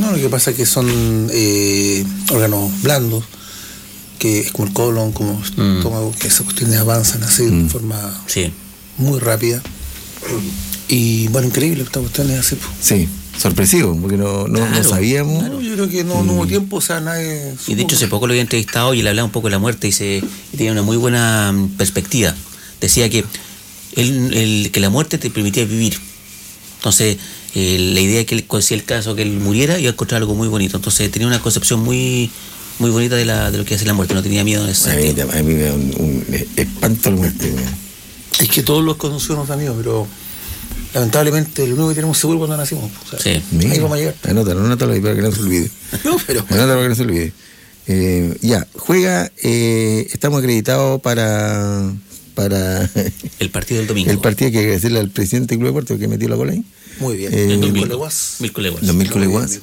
No, lo que pasa es que son órganos blandos, que es como el colon, como el estómago, que esas cuestiones avanzan así de forma muy rápida. Y bueno, increíble, esta cuestión es así. Sí, sorpresivo, porque no sabíamos. Claro, yo creo que no hubo tiempo, o sea, nadie... Y de hecho hace poco lo había entrevistado y le hablaba un poco de la muerte y tenía una muy buena perspectiva. Decía que que la muerte te permitía vivir. Entonces, la idea es que si el caso que él muriera, iba a encontrar algo muy bonito. Entonces tenía una concepción muy muy bonita de lo que hace la muerte, no tenía miedo en ese sentido. A mí me da un espanto la muerte. Es que todos los conocidos nos dan miedo, pero lamentablemente lo único que tenemos seguro cuando nacimos. O sea, ahí vamos a llegar. Anótalo para que no se olvide. Anótalo para que no se olvide. Juega, estamos acreditados para el partido del domingo. El partido que hay que decirle al presidente del Club Deportivo que metió la cola ahí. Muy bien. Milko Leguas. Los Milko Leguas.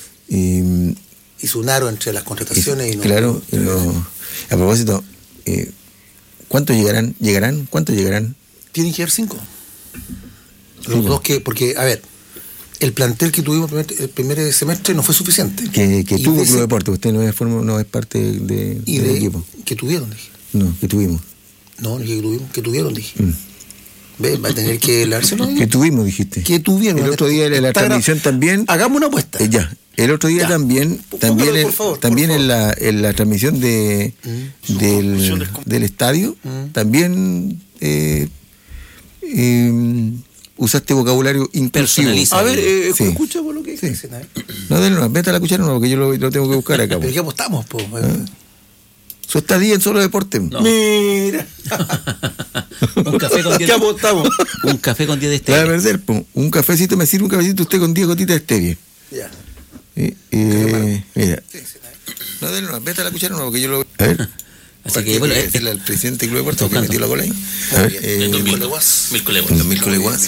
Y su Naro entre las contrataciones. Claro. A propósito, ¿cuántos llegarán? ¿Cuántos llegarán? Tienen que llegar 5. Los dos porque, a ver, el plantel que tuvimos el primer semestre no fue suficiente. Que tuvo Club Deportivo, usted no es parte del equipo. ¿Que tuvieron? Dije. No, que tuvimos. No, dije que tuvimos, que tuvieron, dije. Va a tener que dárselo. Que tuvimos, dijiste. Que tuvieron. El otro día en la transmisión también. Hagamos una apuesta. El otro día también en la transmisión del estadio, también usaste vocabulario inclusivo. A ver, escucha por lo que dicen. No, vete a la cuchara, porque yo lo tengo que buscar acá. Pero ya apostamos, Su estadía en Solo Deporte. No. Mira. Un café con 10. ¿Qué apostamos? Un café con 10 de stevia. Va a perder, un cafecito, me sirve un cafecito usted con 10 gotitas de stevia. Ya. Mira. No, vete a la cuchara, porque yo lo... A ver. Así que bueno, decirle al presidente del Club Deportivo que metió la cola ahí. A ver. Milko Leguas. Los Milko Leguas.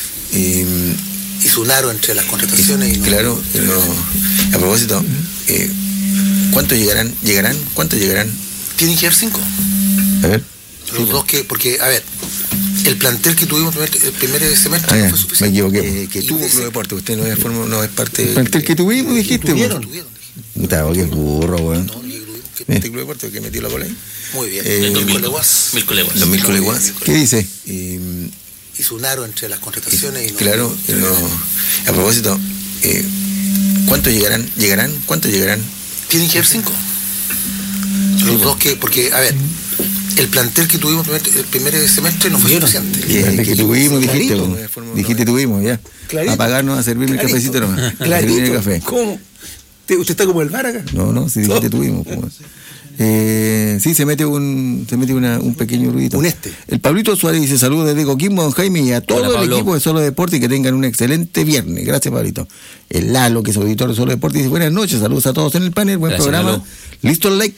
Y su Naro entre las contrataciones. Claro. A propósito, ¿cuántos llegarán? ¿Cuántos llegarán? Tienen que llegar 5. A ver. Los dos porque, a ver, el plantel que tuvimos el primer semestre no fue suficiente. Me equivoqué. Que tuvo Club Deportivo, usted no es parte... El plantel que tuvimos, dijiste. Tuvieron. Qué burro, weón. No, Club Deportivo que metió la cola ahí. Muy bien. Los Milko Leguas. ¿Qué dice? Y su Naro entre las contrataciones. Claro. A propósito, ¿cuántos llegarán? ¿Cuántos llegarán? Tienen que llegar 5. Los dos porque, a ver, el plantel que tuvimos el primer semestre no fue suficiente. Que tuvimos, dijiste tuvimos, ya. Clarito. A pagarnos, a servirme el cafecito nomás. Clarito. El café. ¿Cómo? ¿Usted está como el bar acá? No, si dijiste tuvimos. Sí, se mete un pequeño ruidito. El Pablito Suárez dice saludos desde Coquimbo, don Jaime, y a todo el equipo de Solo Deporte y que tengan un excelente viernes. Gracias, Pablito. El Lalo, que es auditor de Solo Deporte, dice buenas noches, saludos a todos en el panel, buen programa. Lalo. Listo el like.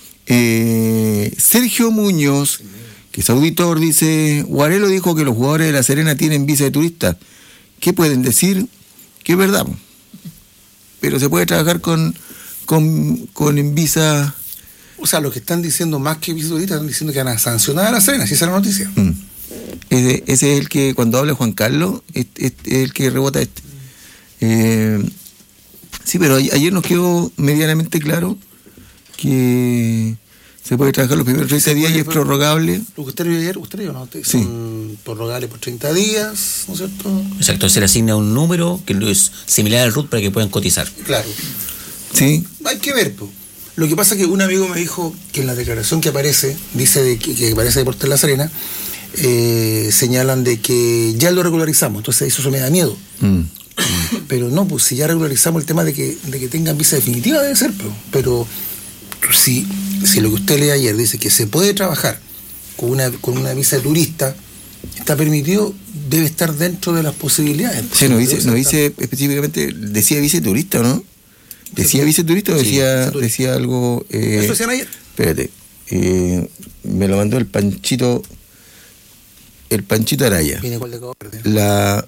Sergio Muñoz, que es auditor, dice Guarelo dijo que los jugadores de La Serena tienen visa de turista. ¿Qué pueden decir? Que es verdad, pero se puede trabajar con visa. O sea, lo que están diciendo más que visa turista, están diciendo que van a sancionar a La Serena, si esa es la noticia. Ese es el que cuando habla Juan Carlos es el que rebota este. Sí, pero ayer nos quedó medianamente claro que se puede trabajar los primeros 30 días y es prorrogable. Lo que usted vio ayer, ¿no? Son prorrogables por 30 días, ¿no es cierto? Exacto, se le asigna un número que es similar al RUT para que puedan cotizar. Claro. Sí. Hay que ver, Lo que pasa es que un amigo me dijo que en la declaración que aparece, dice que aparece Deportes La Serena, señalan de que ya lo regularizamos, entonces eso me da miedo. Pero no, si ya regularizamos el tema de que tengan visa definitiva debe ser, pero si lo que usted lee ayer dice que se puede trabajar con una visa de turista, está permitido, debe estar dentro de las posibilidades. Sí, no dice específicamente, decía visa de turista, ¿no? ¿Decía viceturista o decía algo? Eso decían ayer. Espérate. Me lo mandó el Panchito Araya. Viene igual de verde.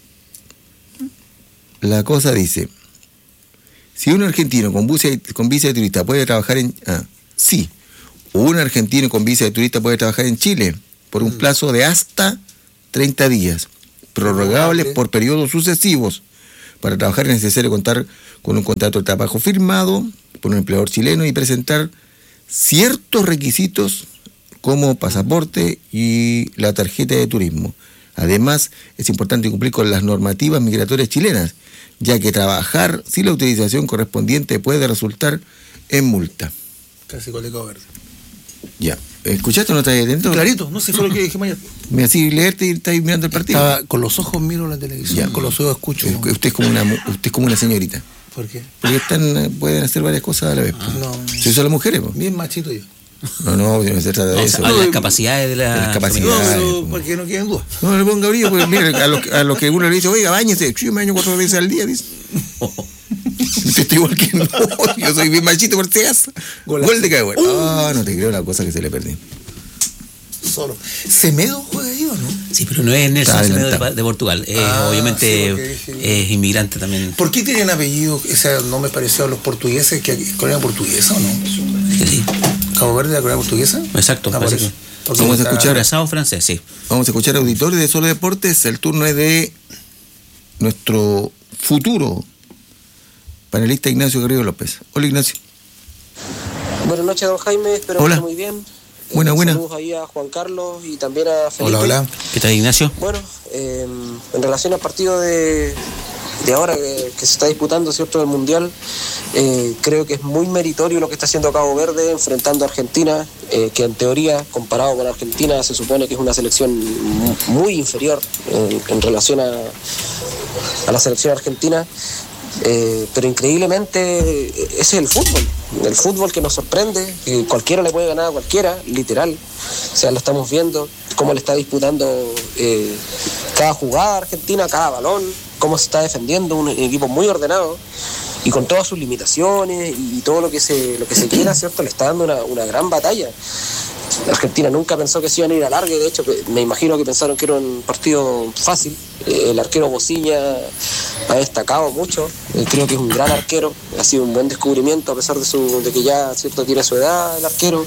La cosa dice: si un argentino con visa de turista puede trabajar sí. O un argentino con visa de turista puede trabajar en Chile por un plazo de hasta 30 días, prorrogables por periodos sucesivos, Para trabajar es necesario contar con un contrato de trabajo firmado por un empleador chileno y presentar ciertos requisitos como pasaporte y la tarjeta de turismo. Además, es importante cumplir con las normativas migratorias chilenas, ya que trabajar sin la utilización correspondiente puede resultar en multa. Casi con el Cabo Verde. Ya. ¿Escuchaste o no estás ahí atento? Clarito, no sé, fue lo que dije mañana. Me hacía leerte y estáis mirando el partido. Estaba con los ojos miro la televisión, ya. Con los ojos escucho. Usted es como una señorita. ¿Por qué? Porque pueden hacer varias cosas a la vez. No. Si son las mujeres, pues. Bien machito yo. No se trata de eso. Las capacidades de las capacidades. No, porque no queden dudas. No le ponga brillo, porque mire, a los que uno le dice, oiga, báñese, yo me baño 4 veces al día, dice. Usted está igual que no, yo soy bien machito por si acaso. Gol de Cabo Verde. No te creo la cosa que se le perdió. Solo. ¿Semedo juega ahí o no? Sí, pero no es Nelson Semedo de Portugal. Obviamente sí, es inmigrante también. ¿Por qué tienen apellido? Ese no me pareció a los portugueses, que colonia portuguesa o no. Sí. ¿Cabo Verde de la colonia portuguesa? Exacto. Vamos a escuchar abrazado francés, sí. Vamos a escuchar auditores de Solo Deportes. El turno es de nuestro futuro panelista Ignacio Garrido López. Hola, Ignacio. Buenas noches, don Jaime. Espero que esté muy bien. Buena. Saludos ahí a Juan Carlos y también a Felipe. Hola. ¿Qué tal, Ignacio? Bueno, en relación al partido de ahora que se está disputando, ¿cierto?, del Mundial, creo que es muy meritorio lo que está haciendo Cabo Verde enfrentando a Argentina, que en teoría, comparado con Argentina, se supone que es una selección muy inferior en relación a la selección argentina. Pero increíblemente ese es el fútbol que nos sorprende, que cualquiera le puede ganar a cualquiera, literal. O sea, lo estamos viendo, cómo le está disputando cada jugada a Argentina, cada balón, cómo se está defendiendo, un equipo muy ordenado y con todas sus limitaciones y todo lo que se quiera, ¿cierto? Le está dando una gran batalla. Argentina nunca pensó que se iban a ir a largue, de hecho me imagino que pensaron que era un partido fácil. El arquero Bociña ha destacado mucho, creo que es un gran arquero, ha sido un buen descubrimiento a pesar de que ya, ¿cierto?, tiene su edad el arquero.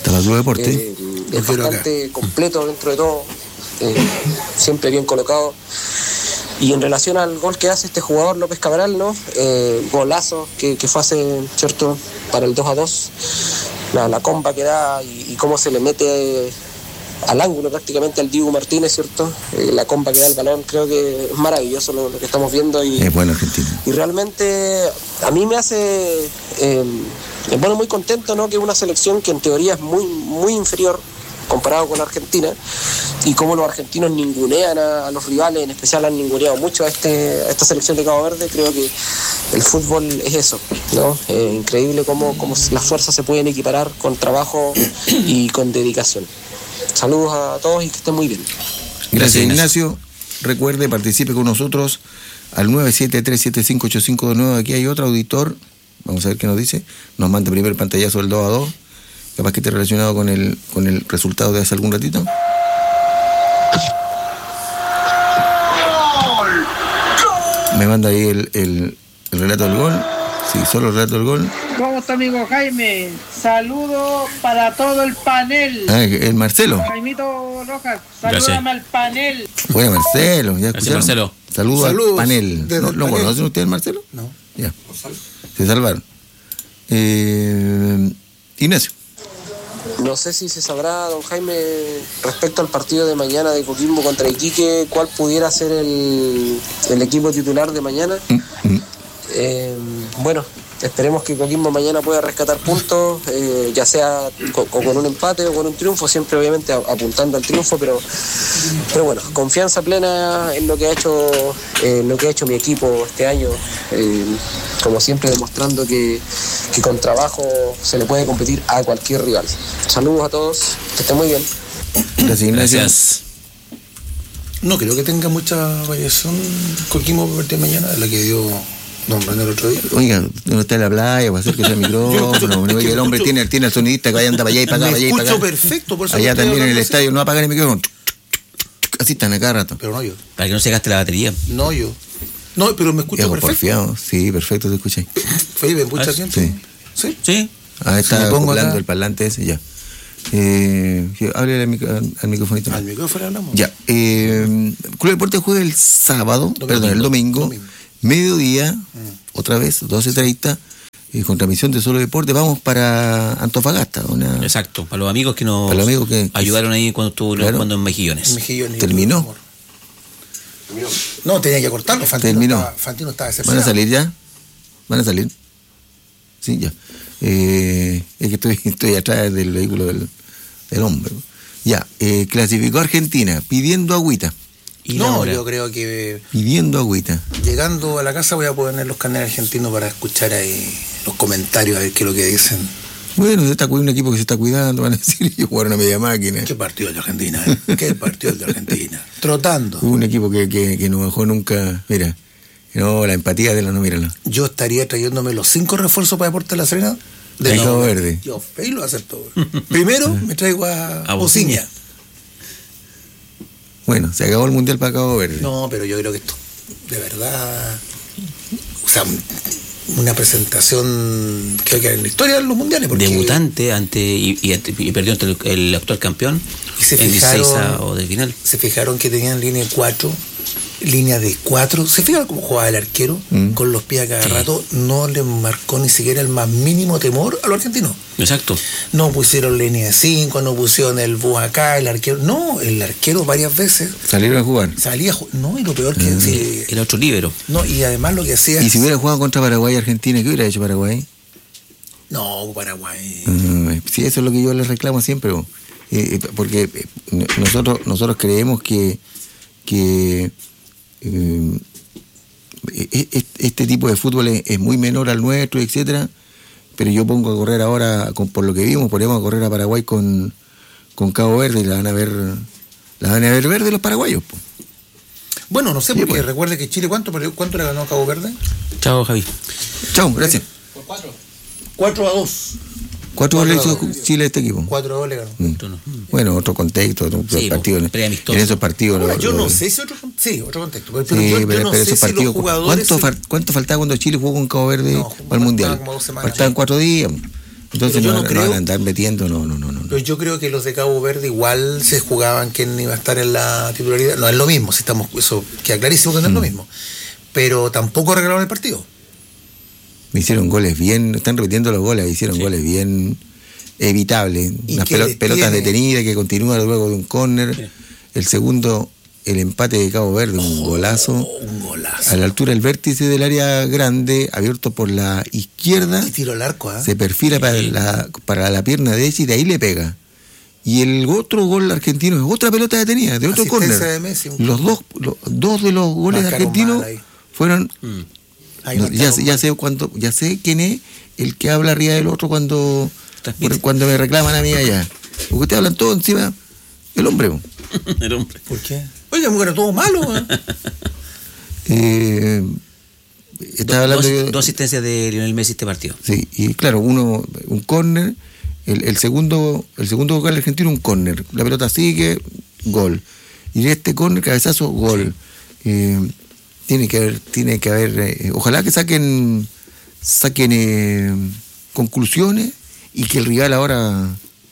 Es bastante completo dentro de todo, siempre bien colocado. Y en relación al gol que hace este jugador López Cabral, ¿no? Golazo que fue hace, ¿cierto?, para el 2-2. La comba que da y cómo se le mete al ángulo prácticamente al Diego Martínez, ¿cierto? La comba que da el balón, creo que es maravilloso lo que estamos viendo. Es bueno Argentina. Y realmente a mí me hace, me pone muy contento, ¿no?, que una selección que en teoría es muy, muy inferior comparado con Argentina, y cómo los argentinos ningunean a los rivales, en especial han ninguneado mucho a esta selección de Cabo Verde. Creo que el fútbol es eso, ¿no? Increíble cómo las fuerzas se pueden equiparar con trabajo y con dedicación. Saludos a todos y que estén muy bien. Gracias, Ignacio. Recuerde, participe con nosotros al 973758529. Aquí hay otro auditor, vamos a ver qué nos dice. Nos manda primer pantallazo del 2-2. Capaz que esté relacionado con el resultado de hace algún ratito. Me manda ahí el relato del gol. Sí, solo el relato del gol. ¿Cómo está, amigo Jaime? Saludos para todo el panel. El Marcelo. Jaimito Rojas, salúdame al panel. Bueno, Marcelo, ya escucharon. Marcelo. Saludos al panel. ¿No conocen ustedes al Marcelo? No. Ya. Se salvaron. Ignacio. No sé si se sabrá, don Jaime, respecto al partido de mañana de Coquimbo contra Iquique, cuál pudiera ser el equipo titular de mañana. Bueno, esperemos que Coquimbo mañana pueda rescatar puntos, ya sea con un empate o con un triunfo, siempre obviamente apuntando al triunfo, pero bueno, confianza plena en lo que ha hecho mi equipo este año, como siempre demostrando que con trabajo se le puede competir a cualquier rival. Saludos a todos, que estén muy bien. Gracias. No creo que tenga mucha variación Coquimbo para el partido de mañana, la que dio don René el otro día. Oiga, no está en la playa, va a hacer que sea el micrófono. El hombre tiene el sonidista que vaya anda para allá y para acá, para allá y para acá. Perfecto, por eso. Allá también en el estadio no apagan el micrófono. Así están a cada rato. Pero no yo. Para que no se gaste la batería. No yo. No, pero me escucho perfecto. Porfiado. Sí, perfecto, te escuché. Felipe, ¿me escuchas bien? Sí. ¿Sí? Está acoplando el parlante ese, ya. Háblale al micrófonito. Al micrófono hablamos. Ya. Club Deportes juega el sábado, el domingo. mediodía, otra vez, 12:30, con transmisión de Solo Deporte, vamos para Antofagasta. Exacto, para los amigos que nos ayudaron ahí cuando estuvo cuando en Mejillones. ¿Terminó? No, tenía que cortarlo, Fantino estaba desesperado. ¿Van a salir ya? ¿Van a salir? Sí, ya. Es que estoy atrás del vehículo del hombre. Ya, clasificó Argentina, pidiendo agüita. Yo creo que pidiendo agüita. Llegando a la casa voy a poner los canales argentinos para escuchar ahí los comentarios, a ver qué es lo que dicen. Bueno, un equipo que se está cuidando, van a decir, yo jugaron a media máquina. ¿Qué partido de Argentina? ¿Qué partido de Argentina? Trotando. Un equipo que no bajó nunca, mira, no, la empatía de la no, mírala. Yo estaría trayéndome los 5 refuerzos para Deportes La Serena de Cabo Verde. Yo ahí lo acepto. Primero me traigo a Bociña. Bueno, se acabó el Mundial para Cabo Verde. No, pero yo creo que esto, de verdad, o sea, una presentación, creo que en la historia de los mundiales. Debutante y perdió ante el actual campeón en 16 o de final. Se fijaron que tenían línea de 4. ¿Se fijaron cómo jugaba el arquero? Con los pies a cada rato. No le marcó ni siquiera el más mínimo temor a los argentinos. Exacto. No pusieron línea de 5, no pusieron el bus acá, el arquero. No, el arquero varias veces. ¿Salieron a jugar? No, y lo peor que... Era otro líbero. No, y además lo que hacía... ¿Y si hubiera jugado contra Paraguay y Argentina, qué hubiera hecho Paraguay? No, Paraguay... Sí, eso es lo que yo les reclamo siempre. Porque nosotros creemos que este tipo de fútbol es muy menor al nuestro, etcétera, pero yo pongo a correr ahora, por lo que vimos, ponemos a correr a Paraguay con Cabo Verde y la van a ver verde los paraguayos, po. Bueno, no sé, porque pues, recuerde que Chile, ¿cuánto le ganó a Cabo Verde? Chao, Javi. Chao, gracias. Por 4-2. 4 goles hizo Chile a este equipo. 4 goles ganó. Bueno, otro contexto, otro partido. En esos partidos. Ahora, yo no sé si otro contexto. Pero yo no sé esos partidos, si los jugadores. ¿Cuánto faltaba cuando Chile jugó con Cabo Verde al Mundial? Faltaban 4 días. Entonces no van a andar metiendo, no. Pero yo creo que los de Cabo Verde igual se jugaban quién iba a estar en la titularidad. No es lo mismo, si estamos, eso queda clarísimo que no es lo mismo. Pero tampoco regalaron el partido. Me hicieron goles bien, están repitiendo los goles, hicieron goles bien evitables. Unas pelotas detenidas que continúan luego de un córner. Sí. El segundo, el empate de Cabo Verde, un golazo. A la altura del vértice del área grande, abierto por la izquierda. Y tiro al arco, se perfila para la pierna derecha y de ahí le pega. Y el otro gol argentino es otra pelota detenida, de otro córner. Los dos de los goles argentinos fueron... Ya sé quién es el que habla arriba del otro cuando me reclaman a mí allá. Porque ustedes hablan todo encima el hombre. El hombre. ¿Por qué? Oiga, era todo malo. Estaba hablando dos asistencias de Lionel Messi este partido. Sí, y claro, un córner, el segundo gol argentino, un córner. La pelota sigue, gol. Y este córner, cabezazo, gol. Tiene que haber, ojalá que saquen conclusiones y que el rival ahora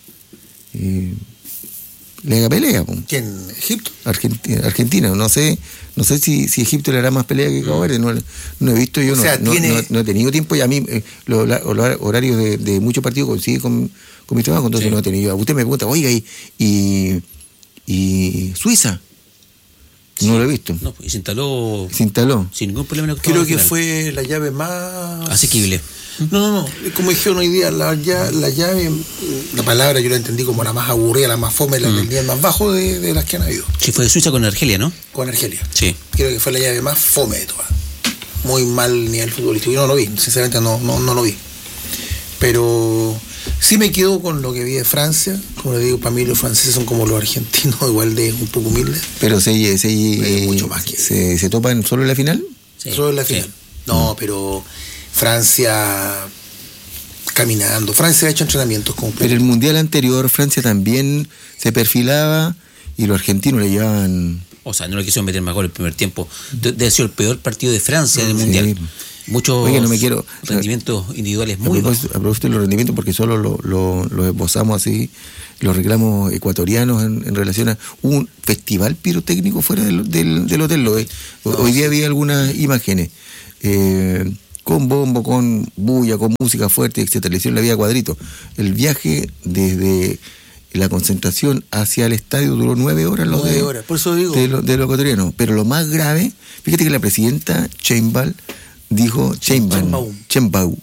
le haga pelea. ¿Quién? ¿Egipto? Argentina. No sé si Egipto le hará más pelea que Cabo Verde. No he visto, yo no he tenido tiempo, y a mí los horarios de muchos partidos coinciden con mi trabajo, entonces no he tenido. Usted me pregunta, oiga, ¿y Suiza? No lo he visto. No, y se instaló sin ningún problema. Creo que fue la llave más asequible. No. Como dijeron hoy día, la llave, la palabra yo la entendí como la más aburrida, la más fome, la del nivel más bajo de las que han habido. Sí, fue de Suiza con Argelia, ¿no? Con Argelia. Sí. Creo que fue la llave más fome de todas. Muy mal nivel futbolístico. Yo no lo vi, sinceramente no lo vi. Pero sí me quedo con lo que vi de Francia. Como le digo, para mí los franceses son como los argentinos, igual de un poco humildes. Pero mucho más que ¿se topan solo en la final? Sí. Solo en la final. Sí. No, pero Francia caminando. Francia ha hecho entrenamientos completos. Pero el mundial anterior Francia también se perfilaba y los argentinos le llevaban... O sea, no le quisieron meter más gol el primer tiempo. Debe ser el peor partido de Francia en el mundial. muchos Oye, no me quiero, rendimientos individuales muy bajos. A propósito de los rendimientos, porque solo lo esbozamos así, los reclamos ecuatorianos en relación a un festival pirotécnico fuera del hotel. Hoy día había algunas imágenes con bombo, con bulla, con música fuerte, etcétera. Le hicieron la vida a cuadrito. El viaje desde la concentración hacia el estadio duró 9 horas. 9 horas, por eso digo. De los ecuatorianos. Pero lo más grave, fíjate que la presidenta Sheinbaum dijo, Sheinbaum.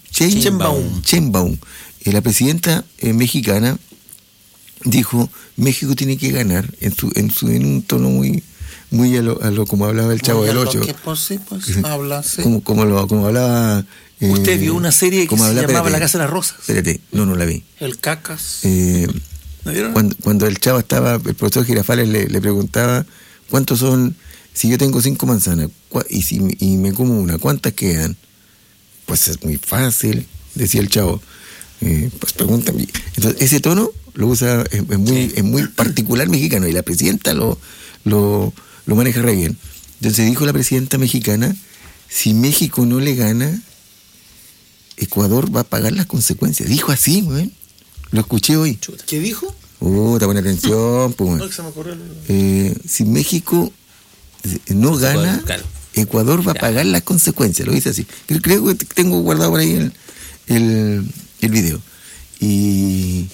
La presidenta mexicana dijo, México tiene que ganar en un tono muy a lo como hablaba el Chavo del Ocho. Habla, sí. Como hablaba. Usted vio una serie que se llamaba La Casa de las Rosas. Espérate, no la vi. El Cacas. ¿No vieron? Cuando el Chavo estaba, el profesor Girafales le preguntaba, ¿cuántos son? Si yo tengo 5 manzanas y me como una, ¿cuántas quedan? Pues es muy fácil, decía el Chavo. Pues pregúntame. Entonces, ese tono lo usa, es muy particular mexicano, y la presidenta lo maneja re bien. Entonces dijo la presidenta mexicana, si México no le gana, Ecuador va a pagar las consecuencias. Dijo así, güey. Lo escuché hoy. ¿Qué dijo? Te pone atención, pues. No, que se me ocurrió si México no gana, claro, Ecuador va a pagar las consecuencias. Lo dice así. Creo que tengo guardado por ahí el video. Y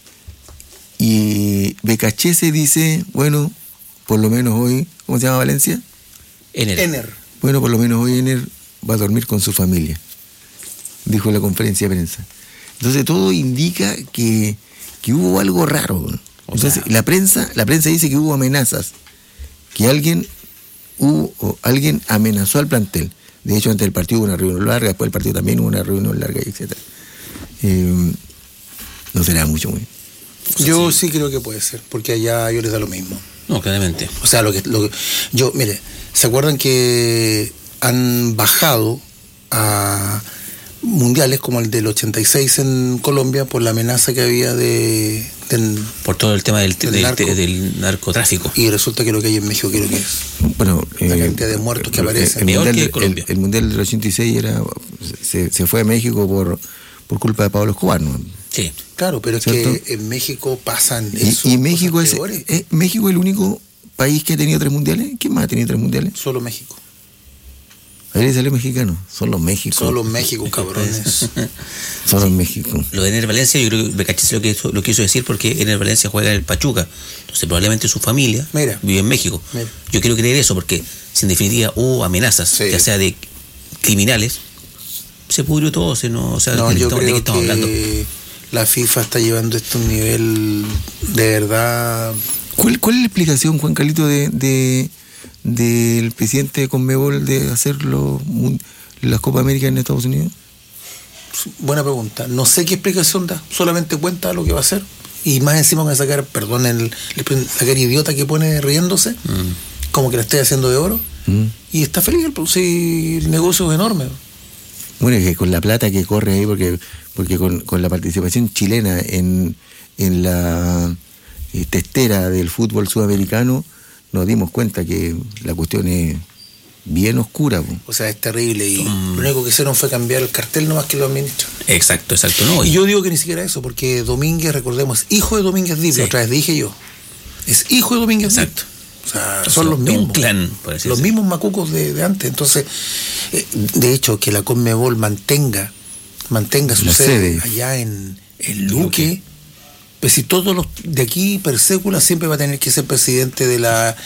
Becachese dice, bueno, por lo menos hoy, ¿cómo se llama Valencia? Ener. Bueno, por lo menos hoy Ener va a dormir con su familia, dijo en la conferencia de prensa. Entonces todo indica que hubo algo raro. Entonces la prensa dice que hubo amenazas, que alguien amenazó al plantel. De hecho, antes del partido hubo una reunión larga, después del partido también hubo una reunión larga, etc. No será mucho, muy. Yo sí creo que puede ser, porque allá a ellos les da lo mismo. No, claramente. O sea, mire, ¿se acuerdan que han bajado a mundiales como el del 86 en Colombia por la amenaza que había por todo el tema del narcotráfico? Y resulta que lo que hay en México creo que es la cantidad de muertos que aparecen. El mundial del 86 se fue a México por culpa de Pablo Escobar, ¿no? Sí. Claro, pero ¿cierto? Es que en México pasan eso. Y México es el único país que ha tenido 3 mundiales. ¿Quién más ha tenido 3 mundiales? Solo México. Ahí le salió mexicano. Solo México. Solo México, cabrones. Solo México. Lo de Ener Valencia, yo creo que Becachese lo quiso decir porque Ener Valencia juega en el Pachuca. Entonces probablemente su familia vive en México. Yo quiero creer eso porque si en definitiva hubo amenazas, ya sea de criminales, se pudrió todo. Yo creo que estamos hablando. La FIFA está llevando esto a un nivel de verdad. ¿Cuál es la explicación, Juan Carlito, del presidente de Conmebol de hacer las Copa América en Estados Unidos? Buena pregunta. No sé qué explicación da. Solamente cuenta lo que va a hacer. Y más encima van a sacar, la cara idiota que pone riéndose, como que la estoy haciendo de oro. Y está feliz, el negocio es enorme. Bueno, es que con la plata que corre ahí, porque con la participación chilena en la testera del fútbol sudamericano, nos dimos cuenta que la cuestión es bien oscura. O sea, es terrible, y lo único que hicieron fue cambiar el cartel nomás que lo administran. Exacto. No, y yo digo que ni siquiera eso, porque Domínguez, recordemos, hijo de Domínguez Dip, sí. Otra vez dije yo, es hijo de Domínguez Dip. O sea, son los mismos clan, los mismos macucos de antes. Entonces, de hecho, que la Conmebol mantenga su sede allá en Luque. Pues si todos los de aquí per sécula siempre va a tener que ser presidente de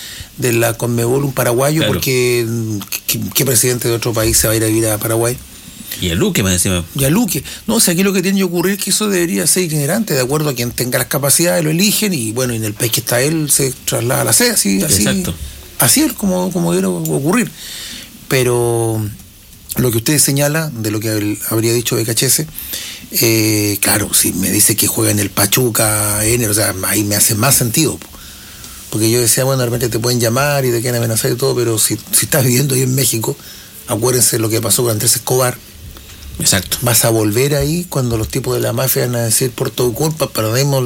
la Conmebol un paraguayo, claro. Porque ¿qué presidente de otro país se va a ir a vivir a Paraguay? Y a Luque, me decía. Y a Luque. No, o sea, aquí lo que tiene que ocurrir es que eso debería ser itinerante, de acuerdo a quien tenga las capacidades, lo eligen, y bueno, en el país que está él se traslada a la sede, así. Exacto. Así es como debería ocurrir. Pero lo que usted señala, de lo que habría dicho Becachese, claro, si me dice que juega en el Pachuca, Ener, o sea, ahí me hace más sentido. Porque yo decía, bueno, de repente te pueden llamar y te quieren amenazar y todo, pero si estás viviendo ahí en México, acuérdense lo que pasó con Andrés Escobar. Exacto. Vas a volver ahí cuando los tipos de la mafia van a decir, por tu culpa perdemos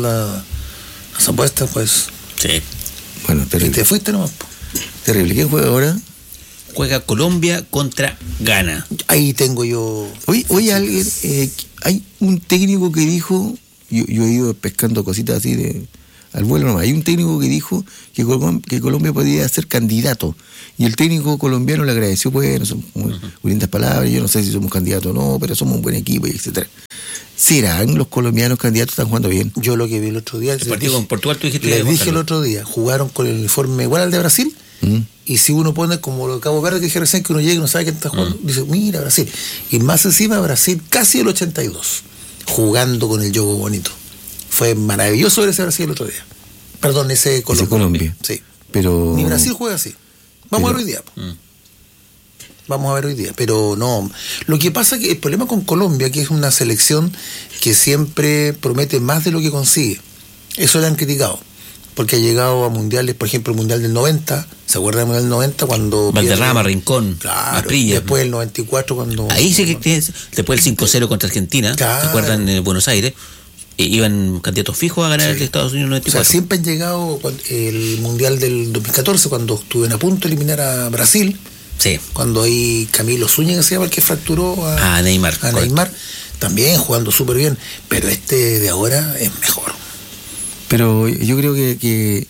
las apuestas, pues. Sí. Bueno, terrible. Y te fuiste nomás. Terrible. ¿Quién juega ahora? juega Colombia contra Ghana. Ahí tengo yo... Oye, alguien, hay un técnico que dijo, yo he ido pescando cositas así al vuelo nomás, hay un técnico que dijo que Colombia podía ser candidato, y el técnico colombiano le agradeció, bueno, son muy lindas palabras, yo no sé si somos candidatos o no, pero somos un buen equipo, etcétera. ¿Serán los colombianos candidatos? ¿Están jugando bien? Yo lo que vi el otro día... El partido con Portugal, tú dijiste... Les dije el otro día, jugaron con el uniforme igual al de Brasil, y si uno pone como lo de Cabo Verde que dije recién, que uno llega y no sabe quién está jugando, dice, mira Brasil. Y más encima Brasil casi el 82, jugando con el juego bonito. Fue maravilloso ver ese Brasil el otro día. Perdón, ese Colombia. Sí. Pero... Ni Brasil juega así. Vamos a ver hoy día. Vamos a ver hoy día. Pero no. Lo que pasa es que el problema con Colombia, que es una selección que siempre promete más de lo que consigue. Eso le han criticado. Porque ha llegado a mundiales, por ejemplo, el Mundial del 90. ¿Se acuerdan del Mundial del 90? Cuando Valderrama, Rincón, claro, Aprilla. Después del 94 cuando... Ahí sí que tienes, después el 5-0 contra Argentina, claro. ¿se acuerdan? En Buenos Aires. Iban candidatos fijos a ganar el Estados Unidos 94. O sea, siempre han llegado el Mundial del 2014, cuando estuvieron a punto de eliminar a Brasil. Sí. Cuando ahí Camilo Zúñiga se llama el que fracturó a Neymar. También jugando súper bien. Pero este de ahora es mejor. Pero yo creo que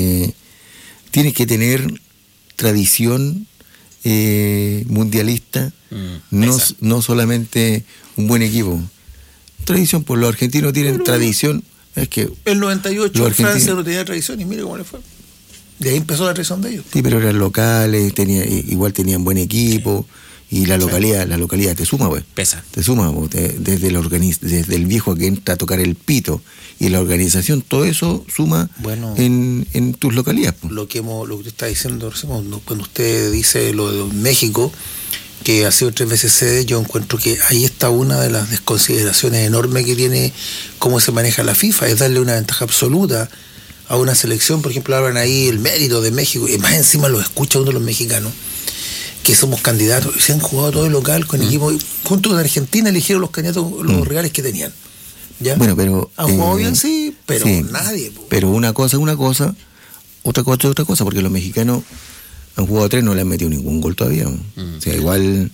tiene que tener tradición mundialista, no solamente un buen equipo. Tradición, pues los argentinos tienen tradición. Es que el 98 Francia no tenía tradición y mire cómo le fue. De ahí empezó la tradición de ellos. Sí, pero eran locales, igual tenían buen equipo, y la localidad te suma, pues. Pesa. Te suma, pues, desde el viejo que entra a tocar el pito y la organización, todo eso suma en tus localidades, pues. Lo que usted está diciendo, cuando usted dice lo de México, que ha sido 3 veces sede, yo encuentro que ahí está una de las desconsideraciones enormes que tiene cómo se maneja la FIFA, es darle una ventaja absoluta a una selección. Por ejemplo, hablan ahí el mérito de México, y más encima lo escucha uno de los mexicanos, que somos candidatos, y se han jugado todo el local con equipos, junto con Argentina eligieron los candidatos, los reales que tenían. ¿Ya? Bueno, pero... Han jugado bien, sí, pero nadie. Pero una cosa, otra cosa, porque los mexicanos han jugado 3, no le han metido ningún gol todavía. O sea, igual...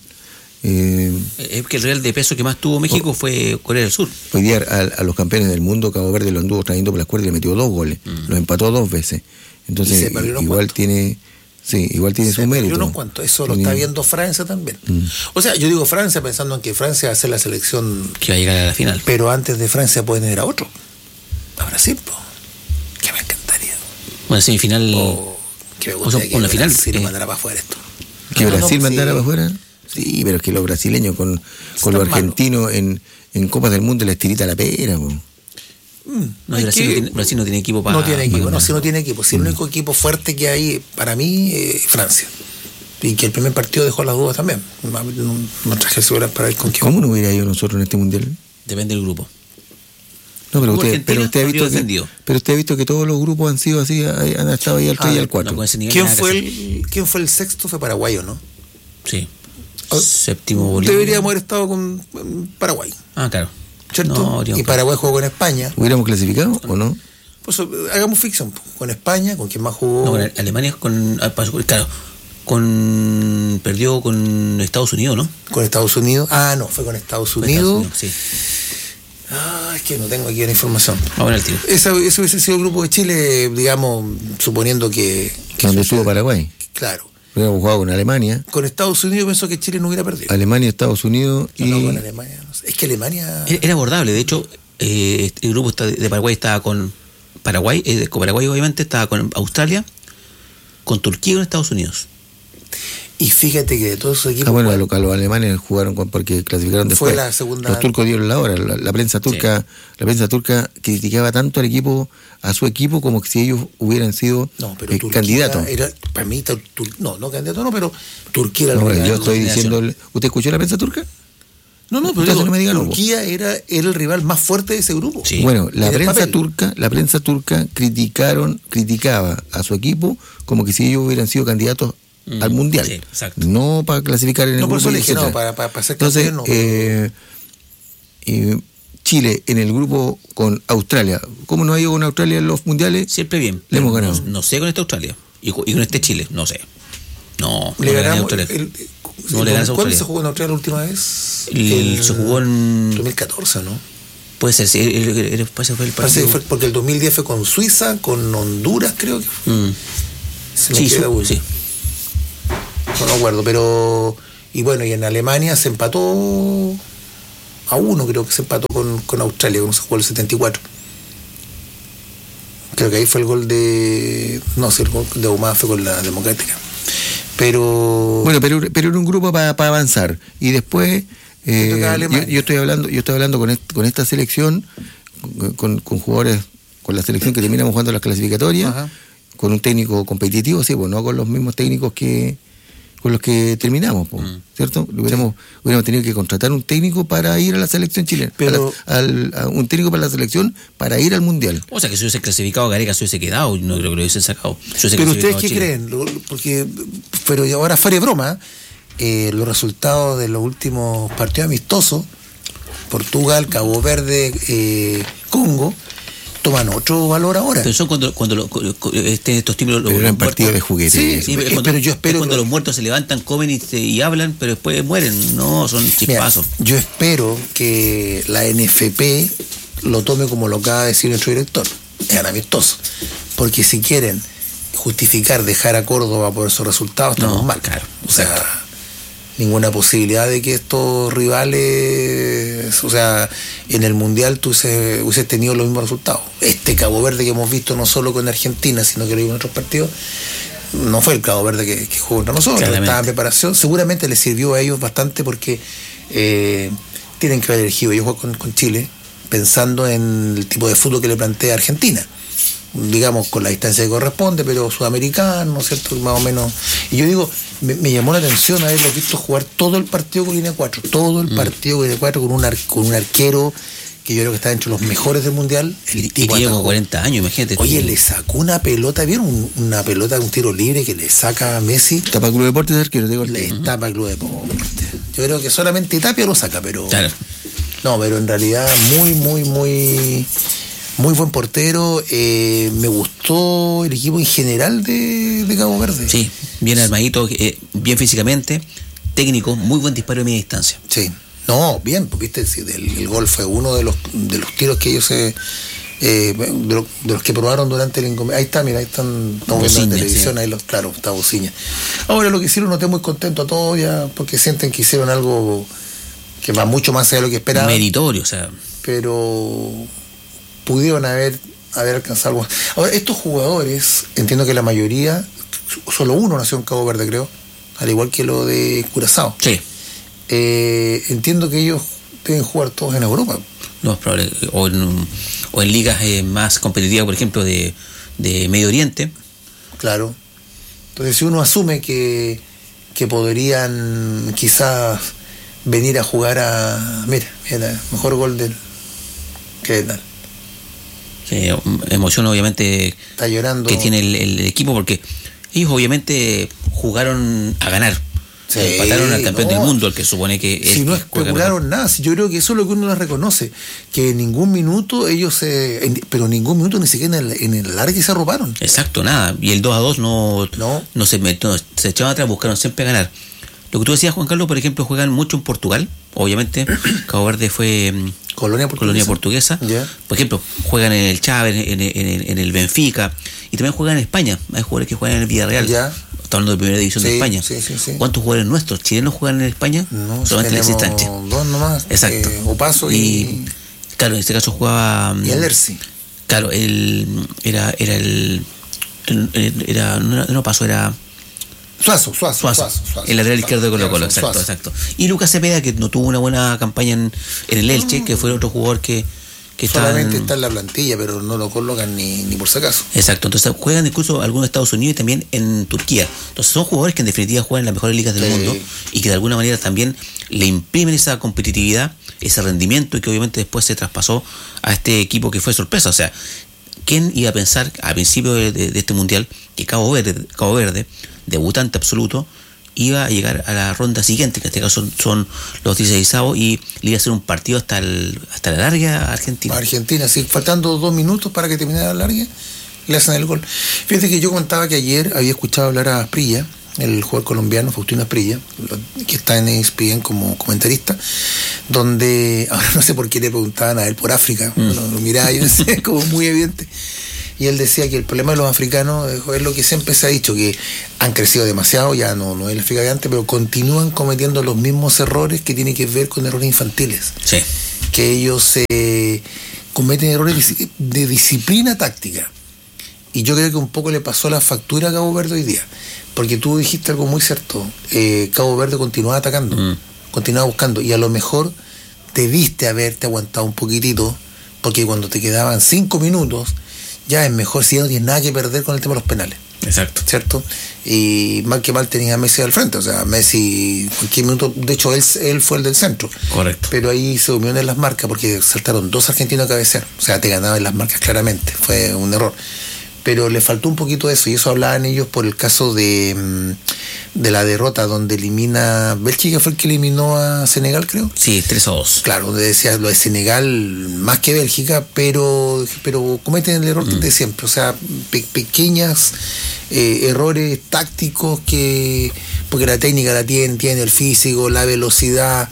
es que el real de peso que más tuvo México fue Corea del Sur. Hoy día a los campeones del mundo, Cabo Verde lo anduvo trayendo por las cuerdas y le metió 2 goles. Lo empató 2 veces. Entonces, igual tiene su mérito. Unos cuantos. Eso lo está viendo Francia también. O sea, yo digo Francia pensando en que Francia va a ser la selección que va a llegar a la final. Pero antes de Francia pueden ir a otro. A Brasil, que me encantaría. Una semifinal... que me gustaría que final, Brasil mandara para afuera esto. ¿Que Brasil mandara para afuera? Sí, pero es que los brasileños con los argentinos en Copas del Mundo les tirita la pera. Brasil no tiene equipo para... No tiene equipo. Si el único equipo fuerte que hay para mí es Francia. Y que el primer partido dejó las dudas también. No traje seguras para ir con quién. ¿Cómo no hubiera ido nosotros en este mundial? Depende del grupo. No, pero usted ha visto que todos los grupos han sido así, han estado ahí al 3 y al 4. ¿Quién fue el sexto? Fue Paraguay, ¿no? Sí. Séptimo Bolivia. Deberíamos haber estado con Paraguay. Claro. ¿Cierto? Y Paraguay jugó con España. ¿Hubiéramos clasificado o no? Pues hagamos ficción. Con España, con quien más jugó. No, con Alemania, perdió con Estados Unidos, ¿no? Con Estados Unidos. No, fue con Estados Unidos. Sí. Es que no tengo aquí la información. Vamos al tiro. Ese hubiese sido el grupo de Chile, digamos, suponiendo que donde estuvo Paraguay. Claro. Hubiéramos jugado con Alemania. Con Estados Unidos pienso que Chile no hubiera perdido. Alemania, Estados Unidos y... No, con Alemania. No sé. Es que Alemania... Era abordable. De hecho, el grupo de Paraguay estaba con Paraguay, obviamente, estaba con Australia, con Turquía y con Estados Unidos. Y fíjate que de todos esos equipos... bueno, los alemanes jugaron porque clasificaron después. Fue la segunda... Los turcos dieron la hora. La prensa turca criticaba tanto a su equipo como si ellos hubieran sido candidatos. Para mí, no candidato no, pero Turquía era yo estoy diciendo... ¿Usted escuchó la prensa turca? No, pero no me diga, Turquía era el rival más fuerte de ese grupo. Sí. Bueno, la prensa turca criticaba a su equipo como que si ellos hubieran sido candidatos al mundial, sí, exacto. No para clasificar en el grupo. No, por eso le dije, para ser campeón. Entonces, Chile en el grupo con Australia, ¿cómo no ha ido con Australia en los mundiales? Siempre bien. Le hemos ganado. No sé con esta Australia y con este Chile, no sé. No, le ganamos. ¿Cuándo se jugó en Australia la última vez? Se jugó en 2014, ¿no? Puede ser, sí, fue el partido. Fue porque el 2010 fue con Suiza, con Honduras, creo que fue. Sí. No me acuerdo, pero... Y bueno, y en Alemania se empató a 1, creo que se empató con Australia, cuando se jugó el 74. Creo que ahí fue el gol de... No, sí, el gol de Ahumada fue con la Democrática. Pero... Bueno, pero era un grupo para avanzar. Y después... yo estoy hablando con esta selección, con jugadores, con la selección que terminamos jugando las clasificatorias, ajá, con un técnico competitivo, sí, pues no con los mismos técnicos con los que terminamos, pues, ¿cierto? Hubiéramos tenido que contratar un técnico para ir a la selección chilena, pero un técnico para la selección para ir al Mundial. O sea, que si hubiese clasificado, Gareca se hubiese quedado, no creo que lo hubiesen sacado. Pero ustedes qué creen, pero ahora fuera de broma, los resultados de los últimos partidos amistosos, Portugal, Cabo Verde, Congo, toman otro valor ahora. Pero son cuando estos tipos pero eran partidos de juguete. Sí, pero yo espero cuando los muertos se levantan, comen y hablan, pero después mueren. No, son chispazos. Mira, yo espero que la NFP lo tome como lo acaba de decir nuestro director. Eran amistosos. Porque si quieren justificar dejar a Córdoba por esos resultados, estamos mal. Claro, o sea, ninguna posibilidad de que estos rivales, o sea, en el Mundial tú hubieses tenido los mismos resultados. Cabo Verde que hemos visto no solo con Argentina, sino que lo vimos en otros partidos, no fue el Cabo Verde que jugó contra nosotros, estaba en preparación. Seguramente les sirvió a ellos bastante porque tienen que haber elegido ellos jugar con Chile pensando en el tipo de fútbol que le plantea Argentina, digamos con la distancia que corresponde, pero sudamericano, ¿no es cierto? Más o menos. Y yo digo, me llamó la atención haberlo visto jugar todo el partido con línea 4, todo el partido con línea 4 con un arquero que yo creo que está entre los mejores del Mundial. El tipo que lleva como 40 años, imagínate. Oye, le sacó una pelota, ¿vieron? Una pelota, un tiro libre que le saca a Messi. Tapa Club Deportes, arquero, digo. Le tapa Club Deportes. Yo creo que solamente Tapia lo saca, pero... Claro. No, pero en realidad muy buen portero. Me gustó el equipo en general de Cabo Verde. Sí, bien armadito, bien físicamente, técnico, muy buen disparo de media distancia. Sí, no, bien, porque viste, el gol fue uno de los tiros que ellos de los que probaron durante el inconveniente. Ahí está, mira, ahí estamos viendo en televisión, sí. Ahí claro, está Bociña. Ahora lo que hicieron, noté muy contento a todos ya, porque sienten que hicieron algo que va mucho más allá de lo que esperaban. Meritorio, o sea. Pero pudieron haber alcanzado algo. Ahora, estos jugadores, entiendo que la mayoría, solo uno nació en Cabo Verde, creo, al igual que lo de Curazao. Sí. Entiendo que ellos deben jugar todos en Europa. No, es probable. O en ligas más competitivas, por ejemplo, de Medio Oriente. Claro. Entonces, si uno asume que podrían quizás venir a jugar mira, mejor gol del... ¿Qué tal? Emoción obviamente está llorando, que tiene el equipo, porque ellos obviamente jugaron a ganar, sí, empataron al campeón del mundo, el que supone que si no especularon nada. Yo creo que eso es lo que uno les reconoce, que en ningún minuto ellos pero en ningún minuto ni siquiera en el alargue se arroparon. Exacto, nada, y el 2-2 no se echaban atrás, buscaron siempre ganar. Lo que tú decías, Juan Carlos, por ejemplo, juegan mucho en Portugal, obviamente. Cabo Verde fue colonia portuguesa. Yeah. Por ejemplo, juegan en el Chávez, en el Benfica, y también juegan en España. Hay jugadores que juegan en el Villarreal. Yeah. Estamos hablando de primera división de España. Sí. ¿Cuántos jugadores nuestros chilenos juegan en España? No, solamente Alexis Sánchez. Dos nomás. Exacto. Opaso y claro, en este caso jugaba. Y Eldersi. Claro, Suazo. El lateral izquierdo de Colo-Colo, exacto. Y Lucas Cepeda, que no tuvo una buena campaña en el Elche, que fue otro jugador que solamente está en la plantilla, pero no lo colocan ni por si acaso. Exacto, entonces juegan incluso algunos en Estados Unidos y también en Turquía. Entonces son jugadores que en definitiva juegan en las mejores ligas del mundo y que de alguna manera también le imprimen esa competitividad, ese rendimiento, y que obviamente después se traspasó a este equipo que fue sorpresa. O sea, ¿quién iba a pensar al principio de este mundial que Cabo Verde, debutante absoluto, iba a llegar a la ronda siguiente, que en este caso son los 16avos, y le iba a hacer un partido hasta la larga a Argentina? Argentina, sí, faltando 2 minutos para que terminara la larga, le hacen el gol. Fíjate que yo contaba que ayer había escuchado hablar a Asprilla, el jugador colombiano Faustino Asprilla, que está en ESPN como comentarista, donde, ahora no sé por qué le preguntaban a él por África, lo miraba y es como muy evidente. Y él decía que el problema de los africanos es lo que siempre se ha dicho, que han crecido demasiado, ya no es el África de antes, pero continúan cometiendo los mismos errores que tienen que ver con errores infantiles. Sí. Que ellos cometen errores de disciplina táctica. Y yo creo que un poco le pasó la factura a Cabo Verde hoy día. Porque tú dijiste algo muy cierto. Cabo Verde continuaba atacando, continuaba buscando. Y a lo mejor debiste haberte aguantado un poquitito, porque cuando te quedaban 5 minutos, ya es mejor si ya no tienes nada que perder con el tema de los penales. Exacto. ¿Cierto? Y mal que mal tenía a Messi al frente. O sea, Messi, cualquier minuto, de hecho, él fue el del centro. Correcto. Pero ahí se durmieron en las marcas porque saltaron 2 argentinos a cabecear. O sea, te ganaban en las marcas claramente. Fue un error. Pero le faltó un poquito de eso, y eso hablaban ellos por el caso de la derrota donde elimina Bélgica, fue el que eliminó a Senegal, creo. Sí, 3-2. Claro, donde decía lo de Senegal más que Bélgica, pero cometen el error de siempre, o sea, pequeñas errores tácticos porque la técnica la tienen el físico, la velocidad,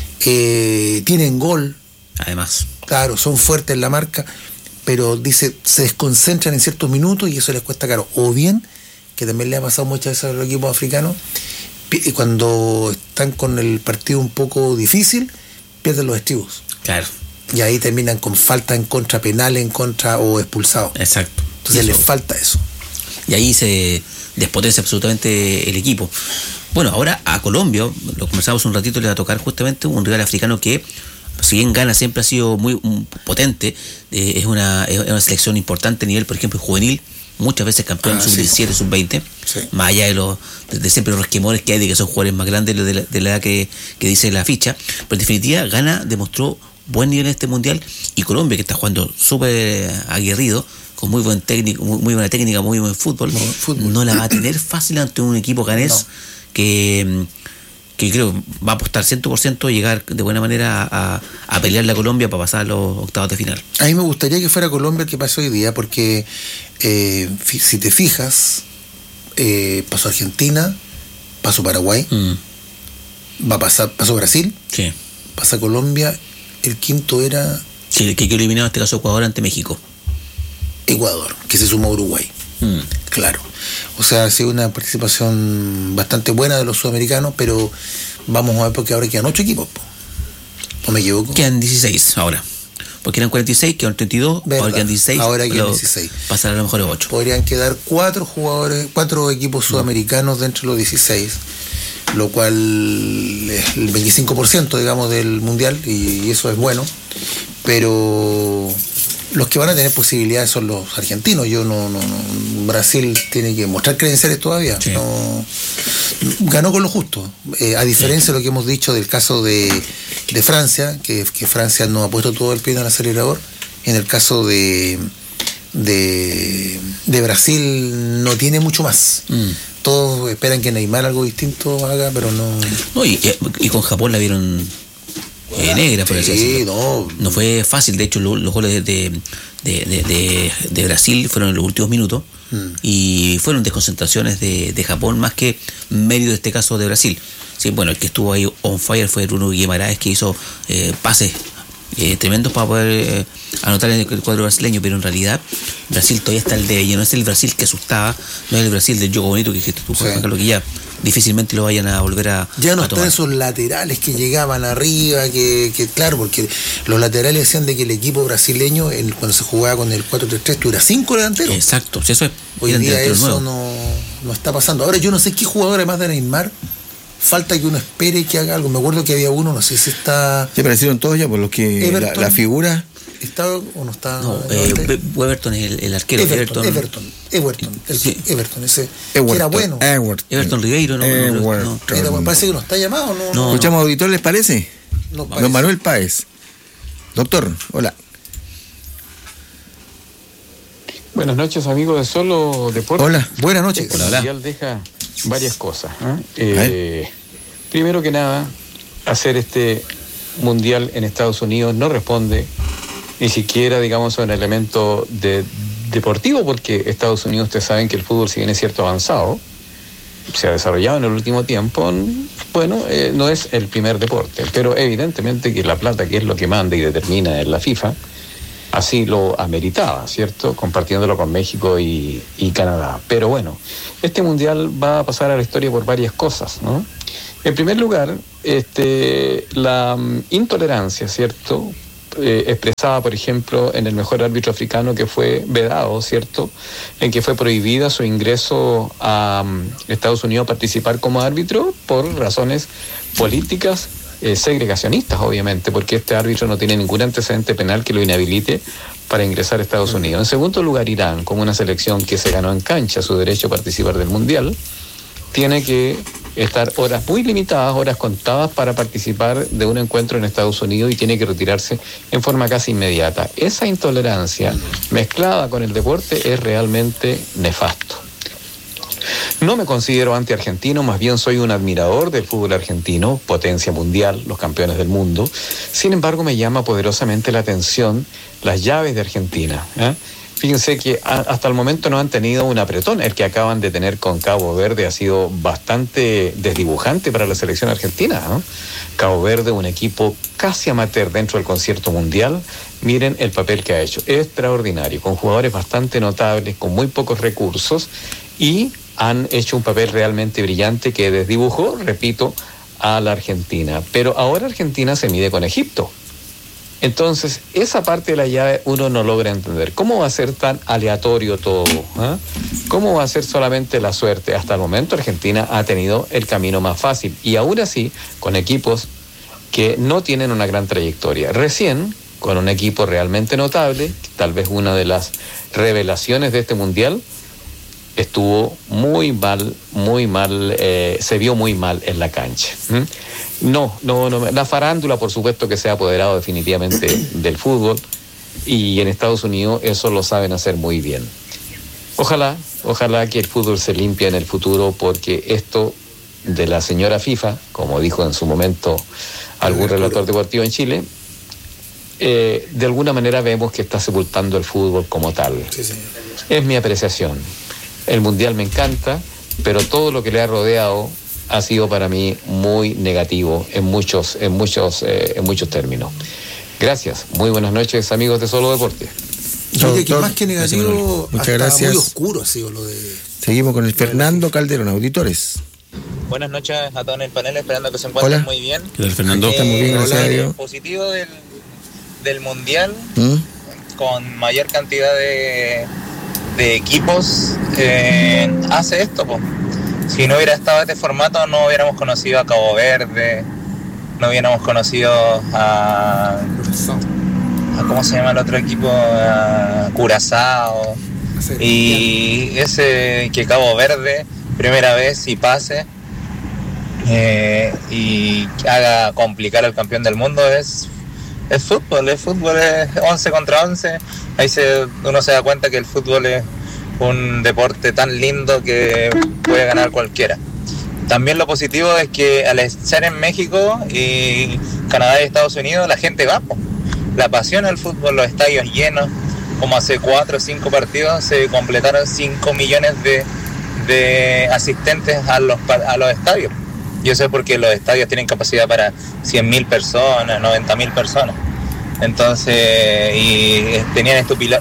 tienen gol. Además. Claro, son fuertes en la marca, pero dice, se desconcentran en ciertos minutos y eso les cuesta caro. O bien, que también le ha pasado muchas veces a los equipos africanos, cuando están con el partido un poco difícil, pierden los estribos. Claro. Y ahí terminan con falta en contra, penal en contra o expulsados. Exacto. Entonces les falta eso. Y ahí se despotencia absolutamente el equipo. Bueno, ahora a Colombia, lo conversamos un ratito, le va a tocar justamente un rival africano que, si bien Ghana siempre ha sido muy potente, es una selección importante a nivel, por ejemplo, juvenil, muchas veces campeón sub-17, sub-20, más allá de siempre los resquemores que hay de que son jugadores más grandes de la edad que dice la ficha, pero en definitiva Ghana demostró buen nivel en este mundial, y Colombia, que está jugando súper aguerrido, con muy buena técnica, muy buen fútbol, no la va a tener fácil ante un equipo ganés que creo va a apostar 100% a llegar de buena manera a pelear la Colombia para pasar a los octavos de final. A mí me gustaría que fuera Colombia el que pasó hoy día, porque si te fijas, pasó Argentina, pasó Paraguay, pasó Brasil, pasa Colombia, el quinto era... Sí, el que quedó eliminado en este caso Ecuador ante México. Ecuador, que se sumó a Uruguay. Claro. O sea, ha sido una participación bastante buena de los sudamericanos, pero vamos a ver porque ahora quedan 8 equipos. ¿No me equivoco? Quedan 16 ahora. Porque eran 46, quedan 32, ahora quedan 16. Ahora quedan 16. Pasar a lo mejor 8. Podrían quedar 4 equipos sudamericanos dentro de los 16, lo cual es el 25%, digamos, del mundial, y eso es bueno. Pero los que van a tener posibilidades son los argentinos. Brasil tiene que mostrar credenciales todavía. Sí. Ganó con lo justo, a diferencia de lo que hemos dicho del caso de Francia, que Francia no ha puesto todo el pie en el acelerador. En el caso de Brasil no tiene mucho más. Todos esperan que Neymar algo distinto haga, pero no. Y con Japón la vieron negra, por así decirlo. No fue fácil. De hecho, los goles de Brasil fueron en los últimos minutos, y fueron desconcentraciones de Japón más que medio de este caso de Brasil. Sí, bueno, el que estuvo ahí on fire fue Bruno Guimaraes, que hizo pases tremendos para poder anotar en el cuadro brasileño, pero en realidad Brasil todavía está al debe, y no es el Brasil que asustaba, no es el Brasil del juego bonito que dijiste tú, Juan Carlos, que ya difícilmente lo vayan a volver a ya no a tomar. Están esos laterales que llegaban arriba, que claro, porque los laterales decían de que el equipo brasileño, cuando se jugaba con el 4-3-3, tuviera 5 delanteros. Exacto, eso es. Hoy día eso no está pasando. Ahora yo no sé qué jugador, además de Neymar, falta que uno espere que haga algo. Me acuerdo que había uno, no sé si está... ¿Se aparecieron todos ya por los que la figura? ¿Está o no está? No, Everton es el arquero. Everton, ese que era bueno. Everton Ribeiro, parece que no está llamado. No. ¿Escuchamos auditor, les parece? Don Manuel Páez. Doctor, hola. Buenas noches, amigos de Solo Deportes. Hola, buenas noches. El mundial deja varias cosas. Primero que nada, hacer este mundial en Estados Unidos no responde ni siquiera, digamos, a un elemento deportivo, porque Estados Unidos, ustedes saben que el fútbol, si bien es cierto, avanzado, se ha desarrollado en el último tiempo, bueno, no es el primer deporte, pero evidentemente que la plata, que es lo que manda y determina en la FIFA, así lo ameritaba, ¿cierto? Compartiéndolo con México y Canadá. Pero bueno, este mundial va a pasar a la historia por varias cosas, ¿no? En primer lugar, la intolerancia, ¿cierto?, expresada, por ejemplo, en el mejor árbitro africano, que fue vedado, ¿cierto?, en que fue prohibida su ingreso a Estados Unidos a participar como árbitro por razones políticas, segregacionistas, obviamente, porque este árbitro no tiene ningún antecedente penal que lo inhabilite para ingresar a Estados Unidos. En segundo lugar, Irán, como una selección que se ganó en cancha su derecho a participar del Mundial, tiene que estar horas muy limitadas, horas contadas para participar de un encuentro en Estados Unidos y tiene que retirarse en forma casi inmediata. Esa intolerancia mezclada con el deporte es realmente nefasto. No me considero anti-argentino, más bien soy un admirador del fútbol argentino, potencia mundial, los campeones del mundo. Sin embargo, me llama poderosamente la atención las llaves de Argentina, ¿eh? Fíjense que hasta el momento no han tenido un apretón. El que acaban de tener con Cabo Verde ha sido bastante desdibujante para la selección argentina, ¿no? Cabo Verde, un equipo casi amateur dentro del concierto mundial. Miren el papel que ha hecho, extraordinario, con jugadores bastante notables, con muy pocos recursos, y han hecho un papel realmente brillante que desdibujó, repito, a la Argentina. Pero ahora Argentina se mide con Egipto. Entonces, esa parte de la llave uno no logra entender. ¿Cómo va a ser tan aleatorio todo? ¿Eh? ¿Cómo va a ser solamente la suerte? Hasta el momento Argentina ha tenido el camino más fácil, y aún así con equipos que no tienen una gran trayectoria. Recién, con un equipo realmente notable, tal vez una de las revelaciones de este mundial, estuvo muy mal, se vio muy mal en la cancha. No, la farándula, por supuesto, que se ha apoderado definitivamente del fútbol, y en Estados Unidos eso lo saben hacer muy bien. Ojalá que el fútbol se limpie en el futuro, porque esto de la señora FIFA, como dijo en su momento algún relator deportivo en Chile, de alguna manera vemos que está sepultando el fútbol como tal. Sí, señor. Es mi apreciación. El mundial me encanta, pero todo lo que le ha rodeado ha sido para mí muy negativo en muchos términos. Gracias. Muy buenas noches, amigos de Solo Deporte. Oye, que más que negativo, muchas gracias. Muy oscuro ha sido lo de... Seguimos con el Fernando Calderón, auditores. Buenas noches a todos en el panel, esperando que se encuentren muy bien. ¿Qué tal, Fernando? Está muy bien, gracias a Dios. Positivo del mundial, con mayor cantidad de equipos, hace esto, pues. Si no hubiera estado este formato, no hubiéramos conocido a Cabo Verde, no hubiéramos conocido a ¿cómo se llama el otro equipo? A Curazao. Y ese que Cabo Verde, primera vez y pase, y haga complicar al campeón del mundo, es fútbol, es 11 contra 11. Ahí uno se da cuenta que el fútbol es un deporte tan lindo que puede ganar cualquiera. También lo positivo es que al estar en México y Canadá y Estados Unidos, la gente va, la pasión al fútbol, los estadios llenos, como hace 4 o 5 partidos se completaron 5 millones de asistentes a los estadios. Yo sé porque los estadios tienen capacidad para 100.000 personas, 90.000 personas. Entonces, y tenían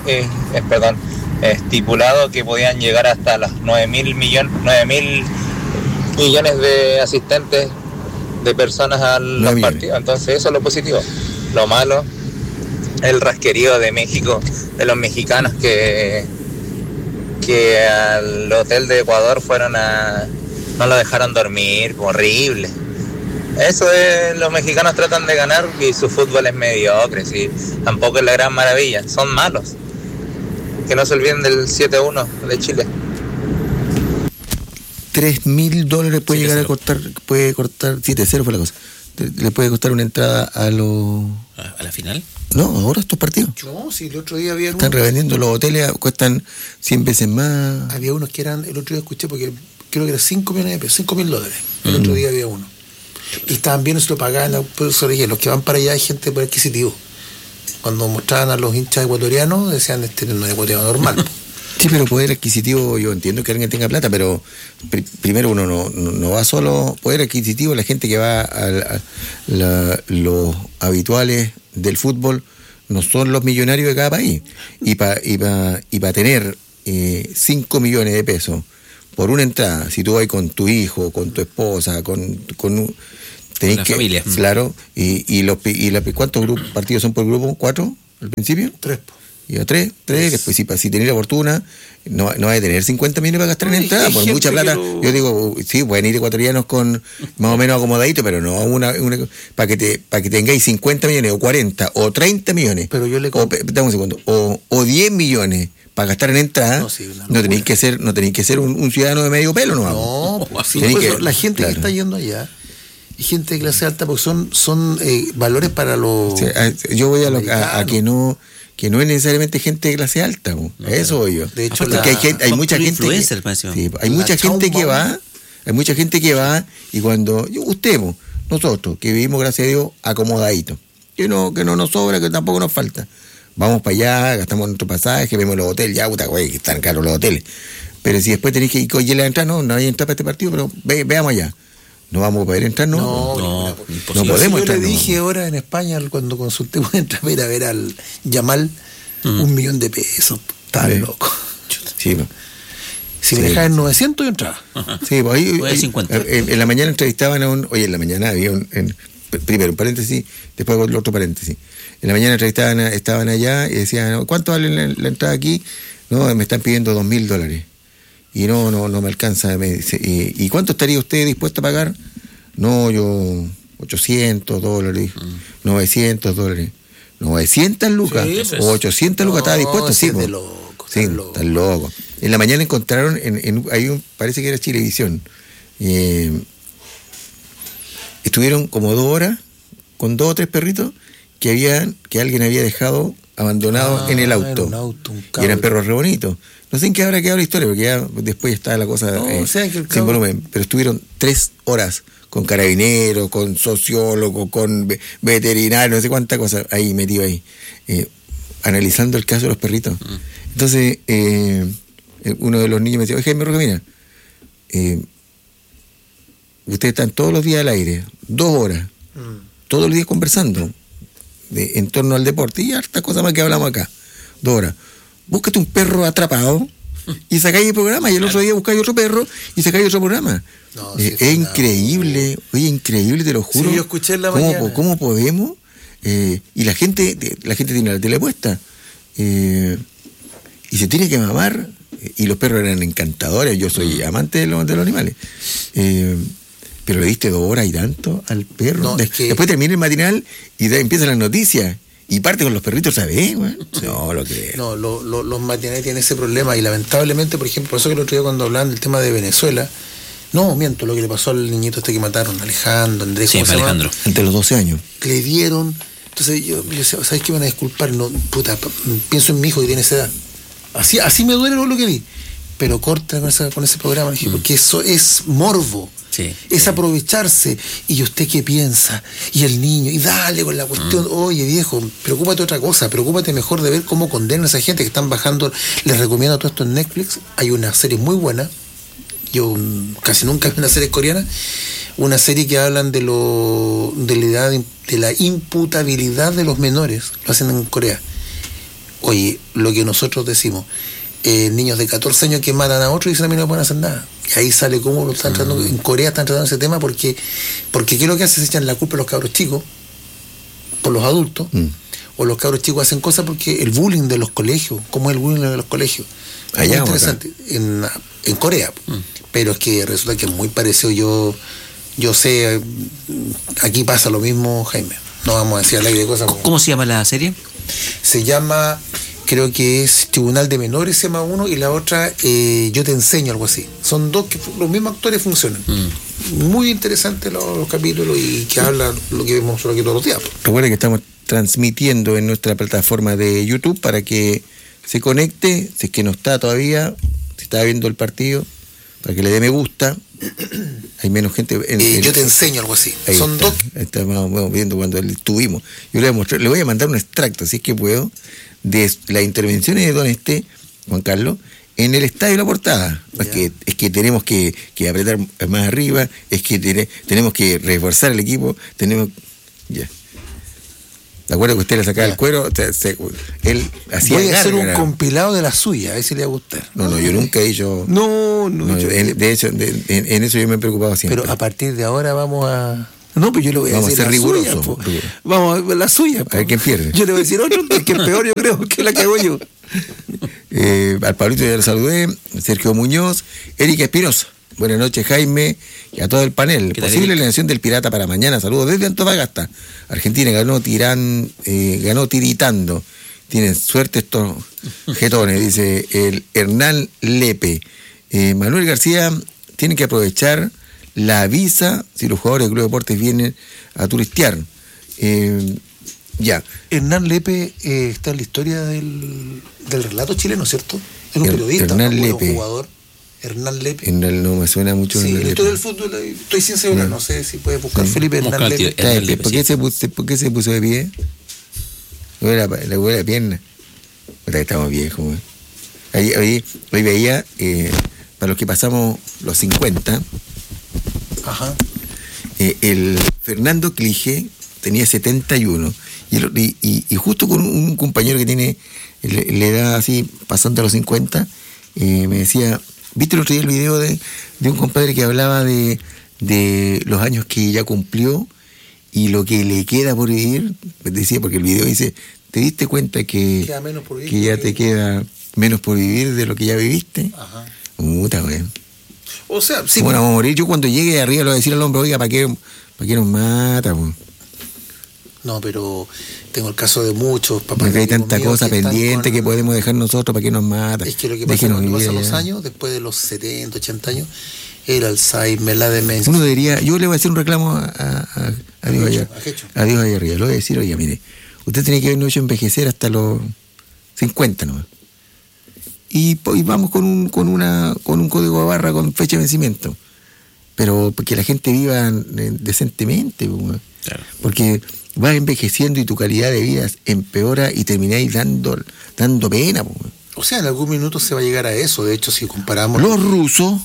estipulado que podían llegar hasta los 9.000 millones de asistentes de personas al partido. Entonces, eso es lo positivo. Lo malo, el rasquerío de México, de los mexicanos que al hotel de Ecuador no lo dejaron dormir, horrible. Eso es, los mexicanos tratan de ganar y su fútbol es mediocre, sí, tampoco es la gran maravilla, son malos. Que no se olviden del 7-1 de Chile. $3.000 puede llegar a cortar, 7-0 fue la cosa. Le puede costar una entrada ¿A la final? No, ahora estos partidos. No, sí, el otro día había Están revendiendo los hoteles, cuestan 100 veces más. Había unos que eran, el otro día escuché, porque creo que eran 5 millones de pesos, $5.000. El otro día había uno. Y estaban bien, se lo pagaban, pues, los que van para allá hay gente por adquisitivo. Cuando mostraban a los hinchas ecuatorianos, decían, no es ecuatoriano normal. Sí, pero poder adquisitivo, yo entiendo que alguien tenga plata, pero primero uno no va solo poder adquisitivo, la gente que va a los habituales del fútbol no son los millonarios de cada país. Y para tener 5 millones de pesos por una entrada, si tú vas con tu hijo, con tu esposa, tenéis que, familia. Claro, ¿cuántos partidos son por grupo? ¿4 al principio? 3. Y a 3, después si tenés la fortuna, no vas a tener 50 millones para gastar en entrada, por mucha plata. Yo digo, sí, pueden ir ecuatorianos con más o menos acomodaditos, pero no para que tengáis 50 millones, o 40, o 30 millones, pero yo le dame un segundo, o 10 millones para gastar en entrada, no tenéis que ser un ciudadano de medio pelo, ¿no? Sí, la gente que está yendo allá, y gente de clase alta, porque son valores para los... O sea, yo voy a que no es necesariamente gente de clase alta, eso voy yo. De hecho, hay mucha gente hay mucha gente que va y cuando nosotros que vivimos, gracias a Dios, acomodaditos, que no nos sobra, que tampoco nos falta, vamos para allá, gastamos nuestro pasaje, vemos los hoteles, ya puta, güey, que están caros los hoteles, pero si después tenéis que ir con la entrada, no hay entrada para este partido, pero veamos allá. No vamos a poder entrar, no podemos entrar. Yo le dije ahora en España, cuando consulté una entrada a ver al Yamal, 1 millón de pesos. Estaba loco. Sí, si me dejaban 900, yo entraba. Sí, pues ahí 50. En la mañana entrevistaban en la mañana había primero un paréntesis, después el otro paréntesis. En la mañana estaban allá y decían, ¿cuánto vale la entrada aquí? No, me están pidiendo $2,000. Y no me alcanza. Me dice, ¿y cuánto estaría usted dispuesto a pagar? No, yo $800, $900. 900 lucas, sí, o 800 lucas, estaba dispuesto, sí. Están locos. En la mañana encontraron, parece que era Chilevisión, estuvieron como 2 horas con 2 o 3 perritos que alguien había dejado abandonados en el auto. Y eran perros re bonitos. No sé en qué habrá quedado la historia, porque ya después está la cosa sin volumen. Pero estuvieron 3 horas con carabineros, con sociólogos, con veterinarios, no sé cuánta cosa ahí metido ahí, analizando el caso de los perritos. Entonces, uno de los niños me decía, oye, Jaime Rojas, mira, ustedes están todos los días al aire, 2 horas, todos los días conversando en torno al deporte y hartas cosas más que hablamos acá, 2 horas. Búscate un perro atrapado y sacáis el programa, y el otro día buscáis otro perro y sacáis otro programa. Es increíble, increíble, te lo juro. Sí, yo escuché en la mañana. ¿Cómo podemos? Y la gente tiene la tele puesta y se tiene que mamar, y los perros eran encantadores, yo soy amante de los animales, pero le diste 2 horas y tanto al perro. Después termina el matinal y empiezan las noticias. Y parte con los perritos, ¿sabes? No, los matinales tienen ese problema, y lamentablemente, por ejemplo, por eso que el otro día cuando hablaban del tema de Venezuela, lo que le pasó al niñito que mataron, Alejandro, Andrés, sí, Alejandro, entre los 12 años. Le dieron, entonces yo ¿sabes qué? Van a disculpar, pienso en mi hijo que tiene esa edad. Así me duele lo que vi, pero corta con ese programa, dije, porque eso es morbo. Sí, es aprovecharse. ¿Y usted qué piensa? Y el niño, y dale con la cuestión. Oye, viejo, preocúpate de otra cosa, preocúpate mejor de ver cómo condenan a esa gente que están bajando. Les recomiendo todo esto en Netflix. Hay una serie muy buena, yo casi nunca vi una serie coreana, una serie que hablan de la imputabilidad de los menores. Lo hacen en Corea. Oye, lo que nosotros decimos, niños de 14 años que matan a otros y dicen a mí no pueden hacer nada. Y ahí sale cómo lo están tratando. En Corea están tratando ese tema porque ¿qué es lo que hace? Se echan la culpa a los cabros chicos por los adultos, o los cabros chicos hacen cosas porque el bullying de los colegios, ¿cómo es el bullying de los colegios? Es muy interesante en Corea, pero es que resulta que es muy parecido. Yo sé, aquí pasa lo mismo, Jaime, no vamos a decir al aire de cosas. ¿Cómo se llama la serie? Se llama, creo que es Tribunal de Menores, se llama uno, y la otra Yo te enseño, algo así. Son 2 que los mismos actores funcionan. Muy interesantes los capítulos, y que hablan lo que vemos nosotros aquí todos los días. Recuerden que estamos transmitiendo en nuestra plataforma de YouTube para que se conecte, si es que no está todavía, si está viendo el partido, para que le dé me gusta. Hay menos gente. Yo te enseño, algo así. Son 2. Estamos viendo cuando estuvimos. Yo le voy a mandar un extracto, si es que puedo, de las intervenciones de don Juan Carlos, en el estadio La Portada. Es que tenemos que apretar más arriba, es que tenemos que reforzar el equipo, tenemos... Ya. ¿De acuerdo que usted le sacaba el cuero? Él hacía... Voy a hacer un compilado de la suya, a ver si le va a gustar. No, yo nunca he dicho... No, de hecho, en eso yo me he preocupado siempre. Pero a partir de ahora vamos a... No, pues yo le voy a decir ser riguroso. Vamos a ver la suya. A ver quién pierde. Yo le voy a decir otro, que el peor yo creo que la que hago yo. Al Pablito ya lo saludé, Sergio Muñoz, Erika Espinosa. Buenas noches, Jaime, y a todo el panel. Posible eliminación del Pirata para mañana. Saludos desde Antofagasta. Argentina ganó tiritando. Tienen suerte estos jetones, dice el Hernán Lepe. Manuel García tiene que aprovechar la visa si los jugadores del Club de Deportes vienen a turistear. Ya. Hernán Lepe está en la historia del relato chileno, ¿cierto? Es un periodista, Hernán Lepe. Un jugador. Hernán Lepe. No me suena mucho. Sí, la historia del fútbol, estoy sin seguridad, no sé si puedes buscar Felipe Hernán Lepe. ¿Por qué se puso de pie? Le duele la pierna. Estamos viejos. Hoy veía, para los que pasamos los 50, ajá. El Fernando Clige tenía 71 y justo con un compañero que tiene le da así pasando a los 50, me decía, ¿viste el otro día el video de un compadre que hablaba de los años que ya cumplió y lo que le queda por vivir? Decía, porque el video dice, ¿te diste cuenta que ya te queda menos por vivir de lo que ya viviste? Ajá. Puta, güey. O sea, sí. Bueno, vamos a morir. Yo cuando llegue arriba le voy a decir al hombre, oiga, ¿para qué nos mata, güey? No, pero tengo el caso de muchos papás. Porque hay tanta cosa pendiente que podemos dejar nosotros, ¿para qué nos mata? Es que lo que pasa cuando pasan los años, después de los 70, 80 años, el Alzheimer, la demencia. Uno debería, yo le voy a hacer un reclamo a Dios allá. A Dios allá arriba. Le voy a decir, oye, mire, usted tiene que habernos hecho envejecer hasta los 50 nomás. Y vamos con un código de barra con fecha de vencimiento. Pero porque la gente viva decentemente, pues, claro. Porque vas envejeciendo y tu calidad de vida empeora y termináis dando pena. Pues. O sea, en algún minuto se va a llegar a eso. De hecho, si comparamos... Los rusos,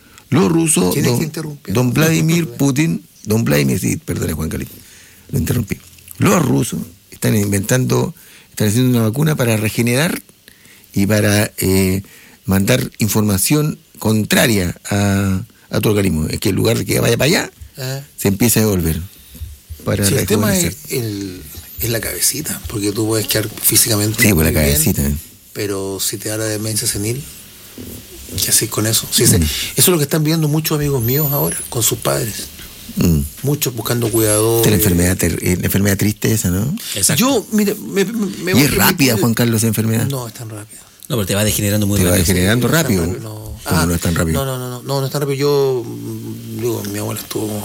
don Vladimir Putin, sí, perdone Juan Carlos, lo interrumpí. Los rusos están haciendo una vacuna para regenerar y para mandar información contraria a tu organismo. Es que en lugar de que vaya para allá, se empieza a devolver. Si el tema es la cabecita, porque tú puedes quedar físicamente sí, por la cabecita. Bien, pero si te da la demencia senil, ¿qué haces con eso? Sí, eso es lo que están viendo muchos amigos míos ahora, con sus padres. Muchos buscando cuidadores. La enfermedad triste esa, ¿no? Exacto. Yo, mire, y es rápida, Juan Carlos, esa enfermedad. No, es tan rápida. No, pero te va degenerando muy rápido. Te va degenerando rápido. No es tan rápido. No es tan rápido. Yo digo, mi abuela estuvo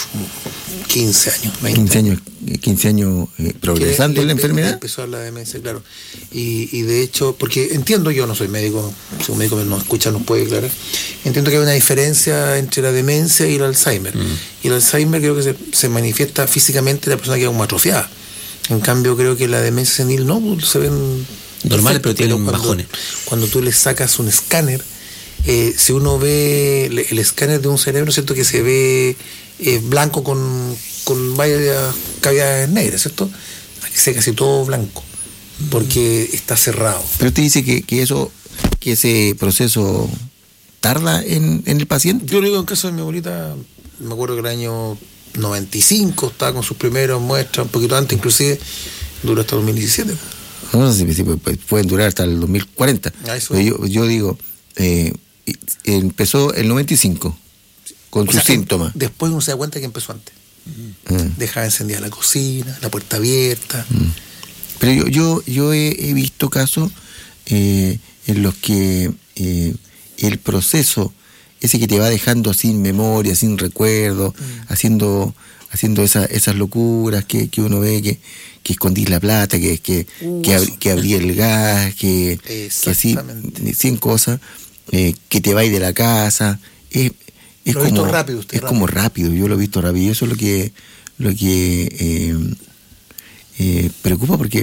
15 años, 20. 15 años progresando en la enfermedad. Empezó la demencia, claro. Y de hecho, porque entiendo, yo no soy médico, si un médico nos escucha nos puede aclarar, entiendo que hay una diferencia entre la demencia y el Alzheimer. Y el Alzheimer creo que se manifiesta físicamente la persona que queda como atrofiada. En cambio, creo que la demencia senil no, se ven normales, pero tienen bajones. Cuando tú le sacas un escáner, si uno ve el escáner de un cerebro, ¿cierto? Que se ve blanco con varias cavidades negras, ¿cierto? Aquí se ve casi todo blanco, porque está cerrado. Pero usted dice que ese proceso tarda en el paciente. Yo lo digo en caso de mi abuelita, me acuerdo que el año 95 estaba con sus primeras muestras, un poquito antes inclusive, duró hasta 2017. No sé si pueden durar hasta el 2040. Yo digo, empezó el 95 con sus síntomas. Después uno se da cuenta que empezó antes. Dejaba encendida la cocina, la puerta abierta. Pero yo he visto casos en los que el proceso, ese que te va dejando sin memoria, sin recuerdo, haciendo esas locuras que uno ve, que escondís la plata, que abrí el gas, que así, 100 cosas, que te vais de la casa. Es como rápido, como rápido, yo lo he visto rápido. Y eso es lo que preocupa, porque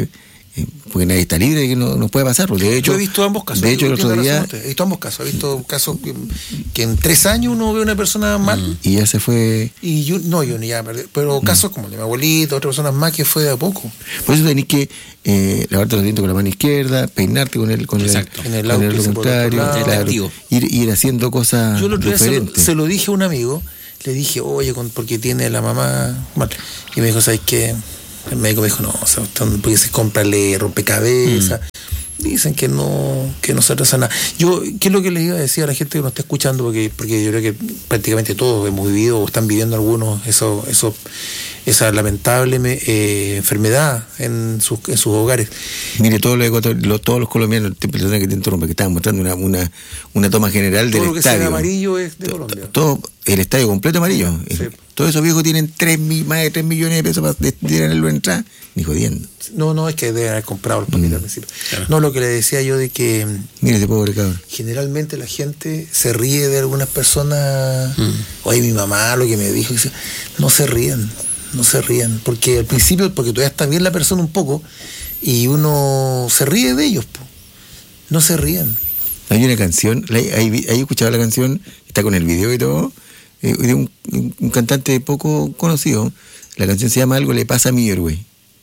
porque nadie está libre de que no puede pasar. Porque de hecho, yo he visto ambos casos. De hecho, el otro día... He visto ambos casos. He visto casos que en 3 años uno ve a una persona mal. Y ya se fue... Y yo ni ya perdí. Pero casos como el de mi abuelito, otras personas más, que fue de a poco. Por eso tenés que lavarte los dientes con la mano izquierda, peinarte con el contrario, claro, ir haciendo cosas yo el otro día diferentes. se lo dije a un amigo, le dije, oye, porque tiene la mamá mal. Y me dijo, ¿sabes qué? El médico me dijo, no, porque se cómprale rompecabezas. Dicen que no se atrasa nada. Yo, ¿qué es lo que les iba a decir a la gente que nos está escuchando? Porque yo creo que prácticamente todos hemos vivido o están viviendo algunos esa lamentable enfermedad en sus hogares. Mire, todos los colombianos, perdona que te interrumpa, que estaban mostrando una toma general del estadio. Todo lo que sea amarillo es de Colombia. Todo el estadio completo amarillo. Sí. Todos esos viejos tienen más de 3 millones de pesos para tirarlo en entrada, ni jodiendo. No, es que deben haber comprado el paquete al principio. Claro. No, lo que le decía yo de que... Mire ese pobre cabrón. Generalmente la gente se ríe de algunas personas. Oye, mi mamá lo que me dijo, dice, no se rían, porque al principio, porque todavía está bien la persona un poco, y uno se ríe de ellos, po. No se rían. Hay una canción, ahí escuchaba la canción, está con el video y todo, de un cantante poco conocido. La canción se llama Algo le pasa a mi héroe.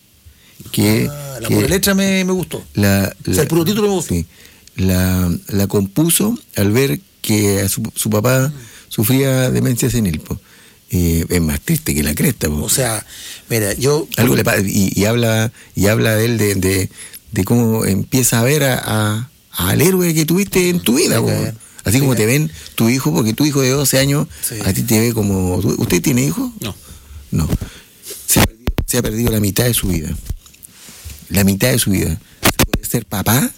La pura letra me gustó. El puro título me gustó. Sí, la compuso al ver que a su papá sufría demencia senil, po. Es más triste que la cresta, po. O sea, mira, yo... Algo le pasa, y habla de él de cómo empieza a ver al héroe que tuviste en tu vida, po. Así como te ven tu hijo, porque tu hijo de 12 años, a ti te ve como... ¿Usted tiene hijo? No. Se ha perdido la mitad de su vida. La mitad de su vida. Ser papá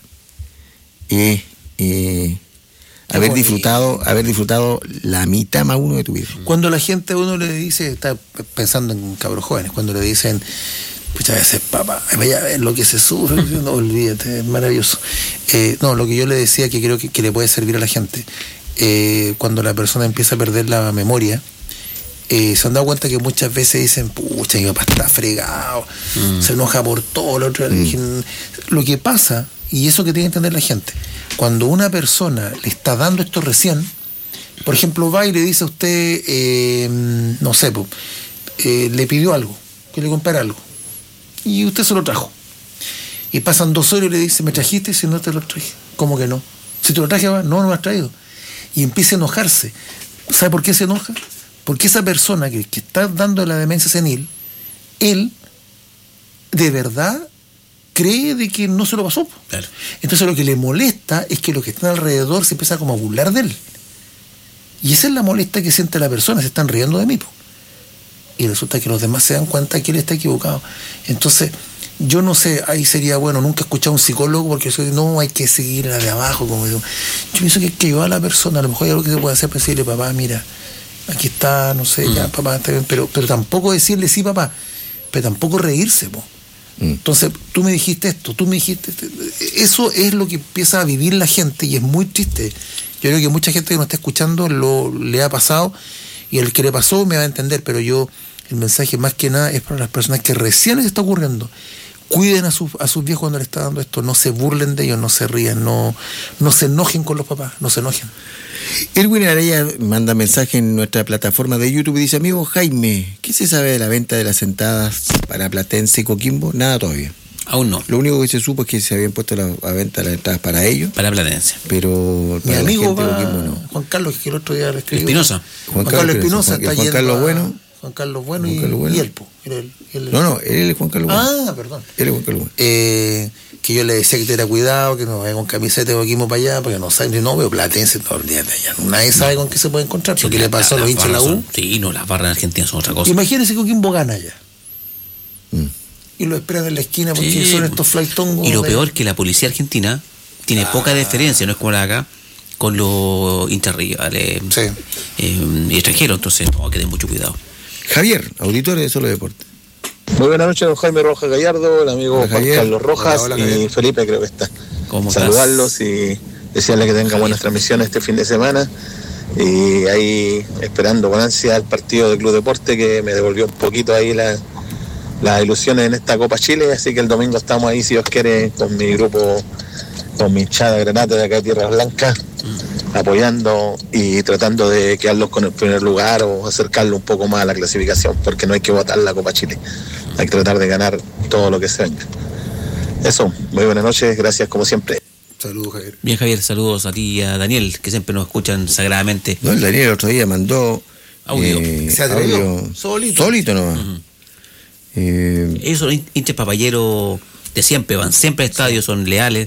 es haber disfrutado la mitad más uno de tu vida. Cuando la gente a uno le dice, está pensando en cabros jóvenes, cuando le dicen, pucha, a veces papá, vaya a ver lo que se sufre, no, olvídate, es maravilloso. No, lo que yo le decía que creo que le puede servir a la gente, cuando la persona empieza a perder la memoria, se han dado cuenta que muchas veces dicen, pucha, mi papá está fregado, se enoja por todo, lo que pasa, y eso que tiene que entender la gente, cuando una persona le está dando esto recién, por ejemplo, va y le dice a usted, no sé, le pidió algo, que le comprara algo, y usted se lo trajo, y pasan 2 horas y le dice, ¿me trajiste? Y si no te lo traje, ¿cómo que no? Si te lo traje, no me has traído, y empieza a enojarse. ¿Sabe por qué se enoja? Porque esa persona que está dando la demencia senil, él de verdad cree de que no se lo pasó. Claro. Entonces lo que le molesta es que los que están alrededor se empiezan como a burlar de él. Y esa es la molestia que siente la persona, se están riendo de mí. Y resulta que los demás se dan cuenta que él está equivocado. Entonces, yo no sé, ahí sería bueno, nunca he escuchado a un psicólogo porque no hay que seguir a la de abajo. Como yo pienso que hay que ayudar a la persona, a lo mejor hay algo que se puede hacer para decirle, papá, mira, aquí está, no sé, ya, papá, está bien, pero tampoco decirle sí, papá, pero tampoco reírse, po. Entonces, tú me dijiste esto, eso es lo que empieza a vivir la gente y es muy triste. Yo creo que mucha gente que nos está escuchando le ha pasado y el que le pasó me va a entender, pero el mensaje más que nada es para las personas que recién les está ocurriendo. Cuiden a sus viejos cuando les está dando esto, no se burlen de ellos, no se rían, no se enojen con los papás, no se enojen. Erwin Araya manda mensaje en nuestra plataforma de YouTube y dice, amigo Jaime, ¿qué se sabe de la venta de las entradas para Platense y Coquimbo? Nada todavía. Aún no. Lo único que se supo es que se habían puesto a venta las entradas para ellos. Para Platense. Pero para mi amigo la gente de Coquimbo no. Juan Carlos, que el otro día le escribió. Espinosa. Juan Carlos Espinosa está yendo Juan Carlos Bueno y él. No, él es Juan Carlos Bueno. Ah, perdón. Él es Juan Carlos Bueno. Que yo le decía que tuviera cuidado, que no vaya con camiseta de Coquimbo para allá, porque no sabe, no veo Platense todo el día de allá. Nadie sabe con qué se puede encontrar, porque le pasó a los hinchas de la U. Sí, no, las barras en Argentina son otra cosa. Imagínense que Coquimbo gana allá. Y lo esperan en la esquina porque son estos flaitongos. Y lo peor que la policía argentina tiene poca deferencia, no es como la de acá, con los hinchas rivales y extranjeros, entonces no, que den mucho cuidado. Javier, auditor de Solo Deporte. Muy buenas noches, don Jaime Rojas Gallardo, el amigo Juan Carlos Rojas. Hola, y Felipe creo que está. Saludarlos y desearles que tengan buenas transmisiones este fin de semana. Y ahí esperando con ansia el partido de Club Deporte, que me devolvió un poquito ahí las ilusiones en esta Copa Chile, así que el domingo estamos ahí, si Dios quiere, con mi grupo, con mi hinchada Granate de acá de Tierras Blancas, apoyando y tratando de quedarlos con el primer lugar o acercarlo un poco más a la clasificación, porque no hay que votar la Copa Chile, hay que tratar de ganar todo lo que se venga. Eso, muy buenas noches, gracias como siempre. Saludos, Javier. Bien, Javier, saludos a ti y a Daniel, que siempre nos escuchan sagradamente. No, el Daniel el otro día mandó audio. Se atrevió, solito nomás. Ellos son hinchas papayeros de siempre, van siempre al estadio, son leales,